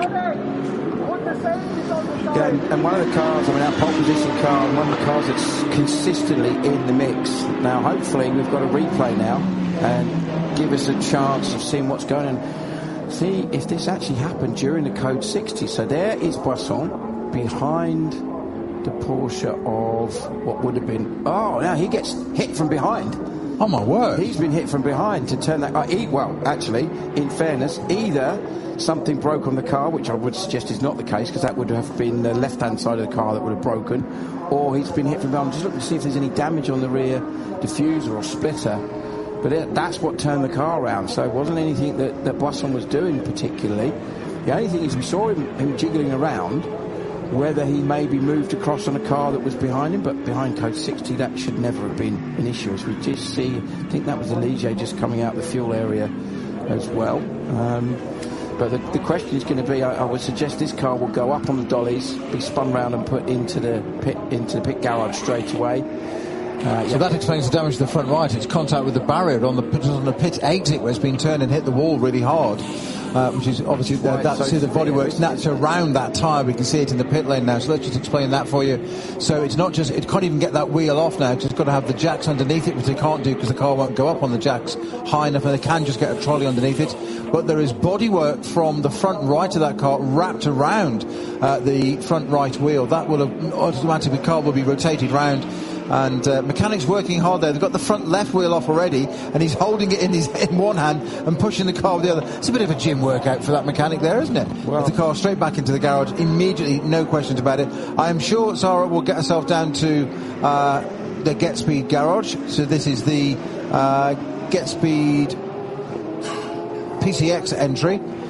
Yeah, and, and one of the cars, I mean, our pole position car, and one of the cars that's consistently in the mix. Now, hopefully, we've got a replay now and give us a chance of seeing what's going on. See if this actually happened during the Code sixty. So there is Boisson behind the Porsche of what would have been... Oh, now he gets hit from behind. Oh, my word. He's been hit from behind to turn that... Uh, he, well, actually, in fairness, either something broke on the car, which I would suggest is not the case, because that would have been the left-hand side of the car that would have broken, or he's been hit from behind. I'm just looking to see if there's any damage on the rear diffuser or splitter. But it, that's what turned the car around, so it wasn't anything that, that Boisson was doing particularly. The only thing is we saw him, him jiggling around, whether he maybe moved across on a car that was behind him, but behind Code sixty that should never have been an issue. As we just see, I think that was the Ligier just coming out the fuel area as well. Um, but the, the question is going to be, I, I would suggest this car will go up on the dollies, be spun round and put into the pit into the pit garage straight away. Uh, so yeah. That explains the damage to the front right. It's contact with the barrier on the on the pit exit where it's been turned and hit the wall really hard, uh, which is obviously uh, that's so the bodywork's that's around that tyre. We can see it in the pit lane now. So let's just explain that for you. So it's not just, it can't even get that wheel off now. It's just got to have the jacks underneath it, which they can't do because the car won't go up on the jacks high enough, and they can just get a trolley underneath it. But there is bodywork from the front right of that car wrapped around uh, the front right wheel. That will have automatically, the car will be rotated round. And uh, mechanics working hard there. They've got the front left wheel off already, and he's holding it in his in one hand and pushing the car with the other. It's a bit of a gym workout for that mechanic there, isn't it? Well, with the car straight back into the garage immediately, no questions about it. I am sure Sarah will get herself down to uh, the GetSpeed garage. So this is the uh, GetSpeed P C X entry.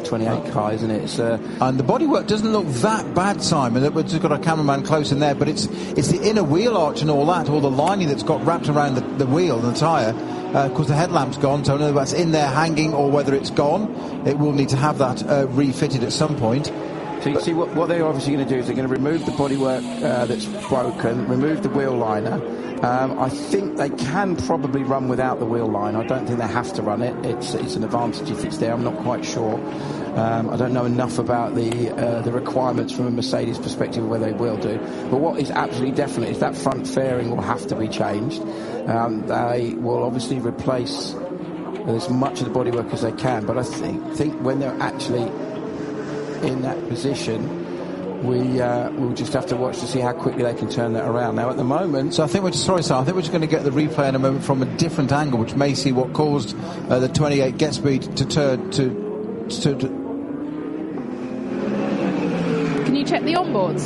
twenty-eight car, isn't it? It's, uh, and the bodywork doesn't look that bad, Simon. We've just got a cameraman close in there, but it's it's the inner wheel arch and all that, all the lining that's got wrapped around the, the wheel and the tyre. Of uh, course, the headlamp's gone, so I don't know whether that's in there hanging or whether it's gone. It will need to have that uh, refitted at some point. So you see, what, what they're obviously going to do is they're going to remove the bodywork uh, that's broken, remove the wheel liner. Um, I think they can probably run without the wheel line. I don't think they have to run it. It's it's an advantage if it's there. I'm not quite sure. Um, I don't know enough about the uh, the requirements from a Mercedes perspective whether they will do. But what is absolutely definite is that front fairing will have to be changed. Um, they will obviously replace as much of the bodywork as they can. But I think think when they're actually in that position, we uh, we'll just have to watch to see how quickly they can turn that around. Now, at the moment, so I think we're just, sorry, sir. I think we're just going to get the replay in a moment from a different angle, which may see what caused uh, the twenty-eight get speed to turn to, to, to. Can you check the onboards?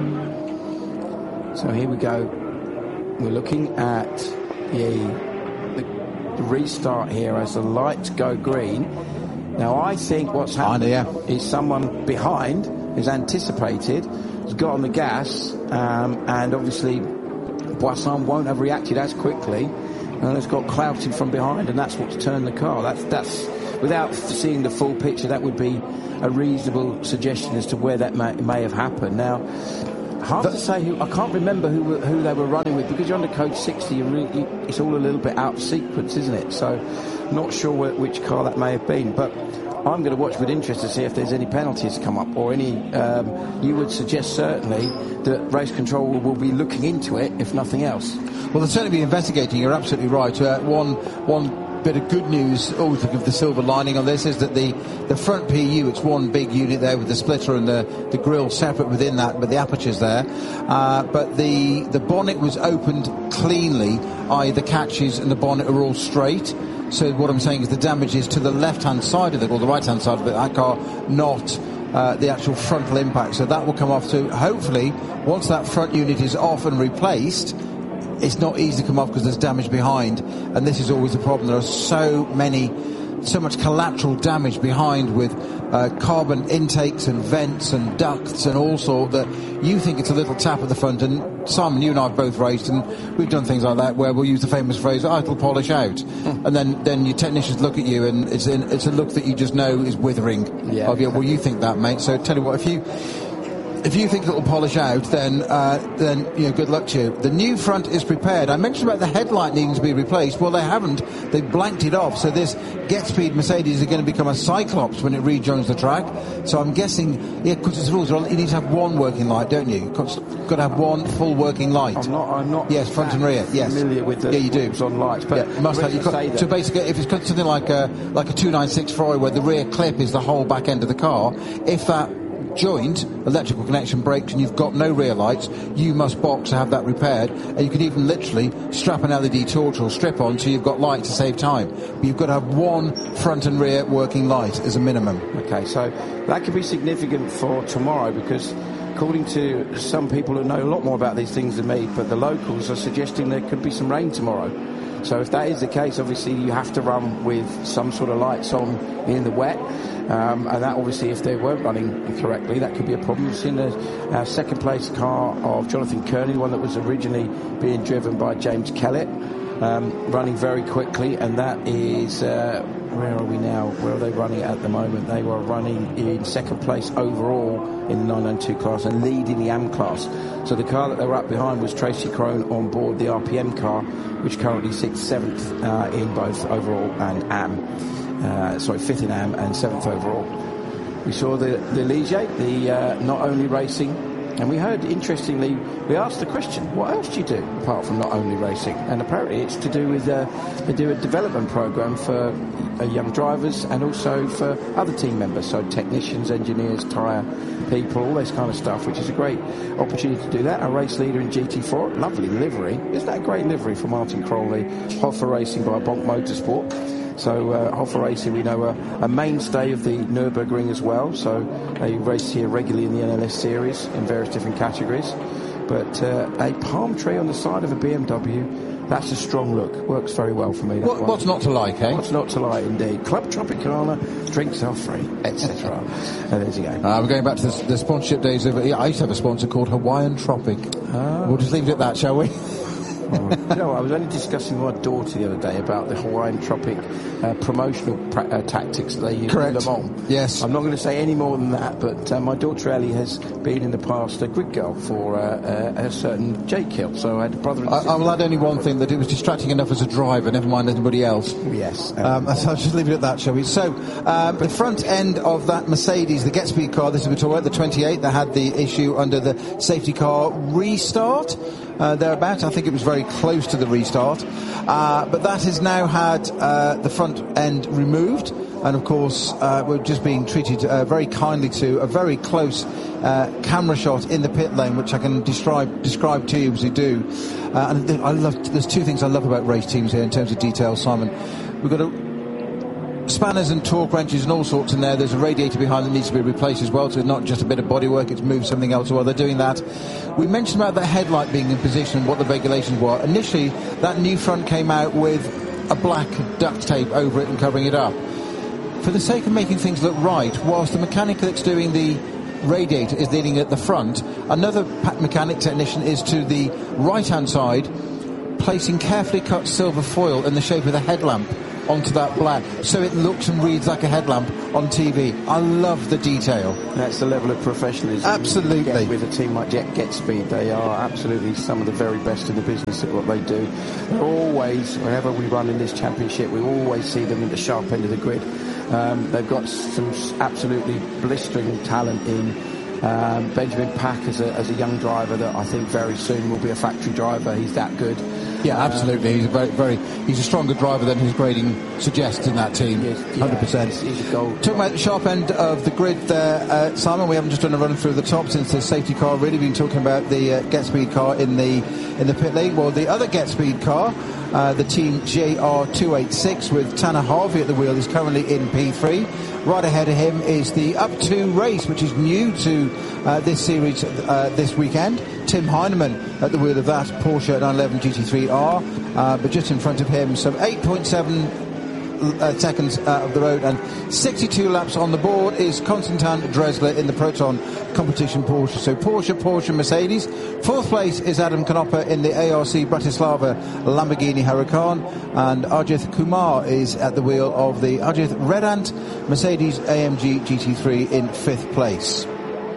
So here we go. We're looking at the, the, the restart here as the lights go green. Now, I think what's happened yeah. is someone behind is anticipated, has got on the gas, um, and obviously Boisson won't have reacted as quickly, and has got clouted from behind, and that's what's turned the car. That's that's without seeing the full picture, that would be a reasonable suggestion as to where that may, may have happened. Now, hard the, to say who. I can't remember who who they were running with, because you're under code sixty. You really, you, it's all a little bit out of sequence, isn't it? So, not sure where, which car that may have been, but I'm going to watch with interest to see if there's any penalties come up or any. Um, you would suggest certainly that race control will, will be looking into it, if nothing else. Well, they'll certainly be investigating. You're absolutely right. Uh, one one bit of good news, always think of the silver lining on this, is that the, the front P U, it's one big unit there with the splitter and the, the grille separate within that, but the aperture's there. Uh, but the the bonnet was opened cleanly, that is the catches and the bonnet are all straight. So what I'm saying is the damage is to the left-hand side of it, or the right-hand side of it, that car, not uh, the actual frontal impact. So that will come off too. Hopefully, once that front unit is off and replaced, it's not easy to come off because there's damage behind. And this is always the problem. There are so many, so much collateral damage behind with uh, carbon intakes and vents and ducts and all sort that you think it's a little tap at the front. And Simon, you and I have both raced, and we've done things like that where we'll use the famous phrase, oh, it'll polish out. Mm. And then, then your technicians look at you and it's, in, it's a look that you just know is withering. Yeah, of you. Well, you think that, mate. So tell you what, if you... If you think it'll polish out, then uh, then you know, good luck to you. The new front is prepared. I mentioned about the headlight needing to be replaced. Well, they haven't. They've blanked it off. So this Get Speed Mercedes is going to become a Cyclops when it rejoins the track. So I'm guessing, yeah, because it's rules. You need to have one working light, don't you? You've got to have one full working light. I'm not. I'm not. Yes, front and rear. Yes, familiar with the yeah, you do. on lights, but yeah, must have. You've got, so basically, if it's got something like a like a two ninety-six Ferrari where the rear clip is the whole back end of the car, if that joint electrical connection breaks and you've got no rear lights, you must box to have that repaired, and you could even literally strap an L E D torch or strip on so you've got light to save time. But you've got to have one front and rear working light as a minimum. Okay, so that could be significant for tomorrow, because according to some people who know a lot more about these things than me, but the locals are suggesting there could be some rain tomorrow. So if that is the case, obviously you have to run with some sort of lights on in the wet. Um, and that obviously, if they weren't running correctly, that could be a problem. We've seen the uh, second place car of Jonathan Kearney, one that was originally being driven by James Kellett, um, running very quickly, and that is, uh, where are we now? Where are they running at the moment? They were running in second place overall in the nine ninety-two class and leading the A M class. So the car that they were up behind was Tracy Crone on board the R P M car, which currently sits seventh uh, in both overall and A M. Uh, sorry, fifth in A M and seventh overall. We saw the, the Ligier, the uh, not only racing, and we heard, interestingly, we asked the question, what else do you do apart from not only racing? And apparently it's to do with, uh, they do a development program for uh, young drivers and also for other team members, so technicians, engineers, tyre people, all this kind of stuff, which is a great opportunity to do that. A race leader in G T four, lovely livery. Isn't that a great livery for Martin Crowley? Hoffa Racing by Bonk Motorsport. So uh, Hoffa Racing, we know, are a mainstay of the Nürburgring as well. So they race here regularly in the N L S series in various different categories. but uh, a palm tree on the side of a B M W, that's a strong look. Works very well for me. What, what's not to like, eh? What's not to like, indeed. Club Tropicana, drinks are free, et cetera. And there's you go. Uh, we're going back to the, the sponsorship days of... Yeah, I used to have a sponsor called Hawaiian Tropic. Ah. We'll just leave it at that, shall we? Oh, you know, I was only discussing with my daughter the other day about the Hawaiian Tropic uh, promotional pra- uh, tactics that they use Correct. in Le Mans. Yes. I'm not going to say any more than that, but uh, my daughter Ellie has been in the past a grid girl for uh, uh, a certain Jake Hill, so I had a brother and sister. I, I will add only one thing, that it was distracting enough as a driver, never mind anybody else. Yes. Um, so I'll just leave it at that, shall we? So, um, the front end of that Mercedes, the Get Speed car, this is what we're talking about, the twenty-eight, that had the issue under the safety car restart. Uh, thereabouts. I think it was very close to the restart. Uh, but that has now had uh, the front end removed. And, of course, uh, we're just being treated uh, very kindly to a very close uh, camera shot in the pit lane, which I can describe describe to you as we do. Uh, and I love, there's two things I love about race teams here in terms of detail, Simon. We've got a spanners and torque wrenches and all sorts in there. There's a radiator behind that needs to be replaced as well, so it's not just a bit of bodywork, it's moved something else while they're doing that. We mentioned about the headlight being in position and what the regulations were. Initially, that new front came out with a black duct tape over it and covering it up. For the sake of making things look right, whilst the mechanic that's doing the radiator is leaning at the front, another mechanic technician is to the right-hand side, placing carefully cut silver foil in the shape of the headlamp onto that black, so it looks and reads like a headlamp on T V. I love the detail. That's the level of professionalism. Absolutely. You get with a team like Jet Get Speed, they are absolutely some of the very best in the business at what they do. They're always, whenever we run in this championship, we always see them in the sharp end of the grid. Um, they've got some absolutely blistering talent in um, Benjamin Pack as a, as a young driver that I think very soon will be a factory driver. He's that good. Yeah, absolutely. He's a very, very, he's a stronger driver than his grading suggests in that team. Yes, yeah, one hundred percent. He's, he's a gold. Talking about the sharp end of the grid there, uh, Simon, we haven't just done a run through the top since the safety car. Really been talking about the uh, Get Speed car in the in the pit lane. Well, the other Get Speed car, uh, the team J R two eighty-six with Tanner Harvey at the wheel, is currently in P three. Right ahead of him is the Up two race, which is new to uh, this series uh, this weekend. Tim Heinemann at the wheel of that Porsche nine eleven G T three R, uh, but just in front of him, some eight point seven uh, seconds uh, of the road and sixty-two laps on the board is Konstantin Dresler in the Proton competition Porsche. So Porsche, Porsche, Mercedes. Fourth place is Adam Knoppe in the A R C Bratislava Lamborghini Huracan, and Ajith Kumar is at the wheel of the Ajith Redant Mercedes A M G G T three in fifth place.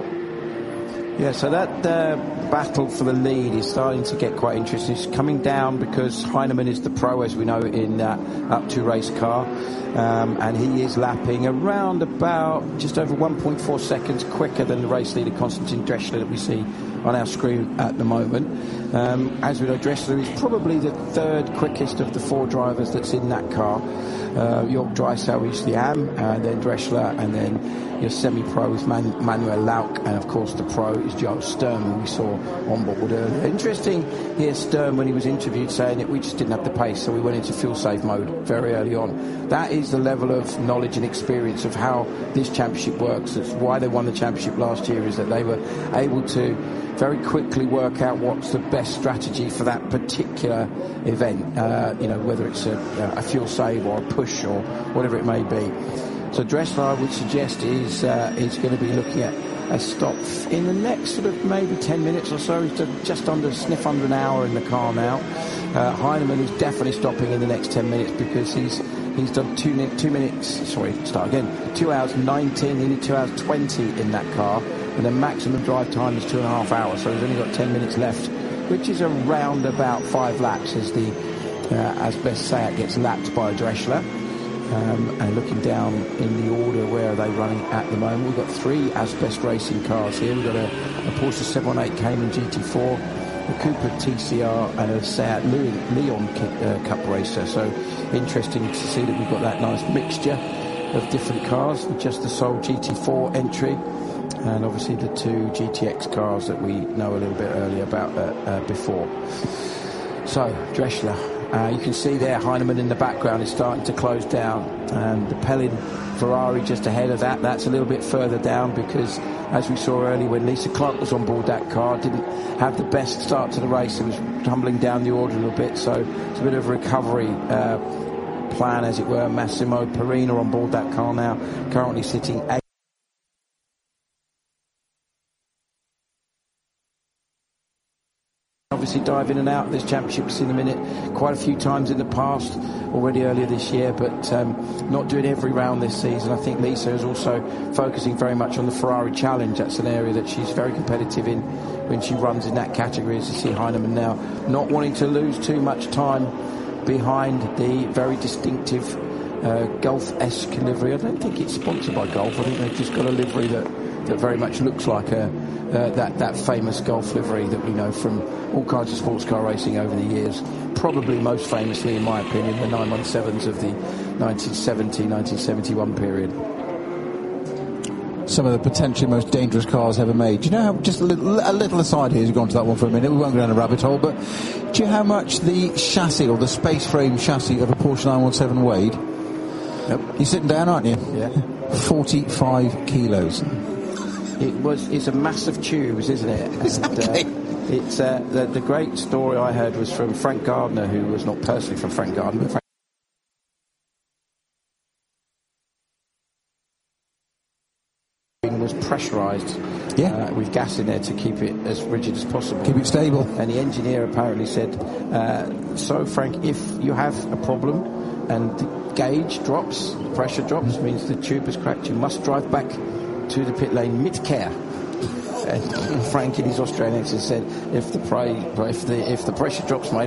Yeah, so that uh, battle for the lead is starting to get quite interesting. It's coming down because Heinemann is the pro, as we know, in that Up two race car. Um, and he is lapping around about just over one point four seconds quicker than the race leader Konstantin Dresler that we see on our screen at the moment. Um, as we know, Dresler is probably the third quickest of the four drivers that's in that car. Uh, Jörg Dreisau is the A M, and then Dresler, and then your semi-pro is Man- Manuel Lauk, and of course the pro is Joe Sturm, who we saw on board earlier. Interesting here, Sturm, when he was interviewed, saying that we just didn't have the pace, so we went into fuel save mode very early on. That is the level of knowledge and experience of how this championship works. That's why they won the championship last year, is that they were able to very quickly work out what's the best strategy for that particular event, uh, you know, whether it's a, a fuel save or a push or whatever it may be. So Dresler, I would suggest, is uh, is going to be looking at a stop in the next sort of maybe ten minutes or so. He's just under, sniff under an hour in the car now. Uh, Heinemann is definitely stopping in the next ten minutes because he's he's done two, two minutes, sorry, start again, two hours nineteen, nearly two hours twenty in that car. And the maximum drive time is two and a half hours, so he's only got ten minutes left, which is around about five laps as the uh, as best Seat gets lapped by Dresler. Um, and looking down in the order, where are they running at the moment? We've got three Asbest Racing cars here. We've got a, a Porsche seven eighteen Cayman G T four, a Cooper T C R, and a Seat Leon uh, Cup Racer. So interesting to see that we've got that nice mixture of different cars, with just the sole G T four entry, and obviously the two G T X cars that we know a little bit earlier about uh, uh, before. So Dresler, uh, you can see there Heinemann in the background is starting to close down, and the Pelin Ferrari just ahead of that. That's a little bit further down because, as we saw earlier, when Lisa Clark was on board that car, didn't have the best start to the race. It was tumbling down the order a little bit, so it's a bit of a recovery uh, plan, as it were. Massimo Perina on board that car now, currently sitting eighth. Obviously dive in and out of this championship in a minute quite a few times in the past, already earlier this year, but um, not doing every round this season. I think Lisa is also focusing very much on the Ferrari Challenge. That's an area that she's very competitive in when she runs in that category, as you see Heinemann now not wanting to lose too much time behind the very distinctive uh, Gulf-esque livery. I don't think it's sponsored by Gulf. I think they've just got a livery that that very much looks like a, uh, that, that famous Gulf livery that we know from all kinds of sports car racing over the years. Probably most famously, in my opinion, the nine one sevens of the nineteen seventy nineteen seventy-one period. Some of the potentially most dangerous cars ever made. Do you know how, just a little, a little aside here, as we've gone to that one for a minute, we won't go down a rabbit hole, but do you know how much the chassis, or the space frame chassis of a Porsche nine one seven weighed? Yep. You're sitting down, aren't you? Yeah. forty-five kilos. It was. It's a massive tubes, isn't it? Exactly. And, uh, it's uh, the, the great story I heard was from Frank Gardner, who was not personally from Frank Gardner, but Frank was pressurised, yeah, uh, with gas in there to keep it as rigid as possible, keep it stable. And the engineer apparently said, uh, "So Frank, if you have a problem and the gauge drops, the pressure drops, means the tube is cracked, you must drive back to the pit lane mid-care." And Frank, in his Australian accent, said, "If the, pra- if the if the pressure drops, mate,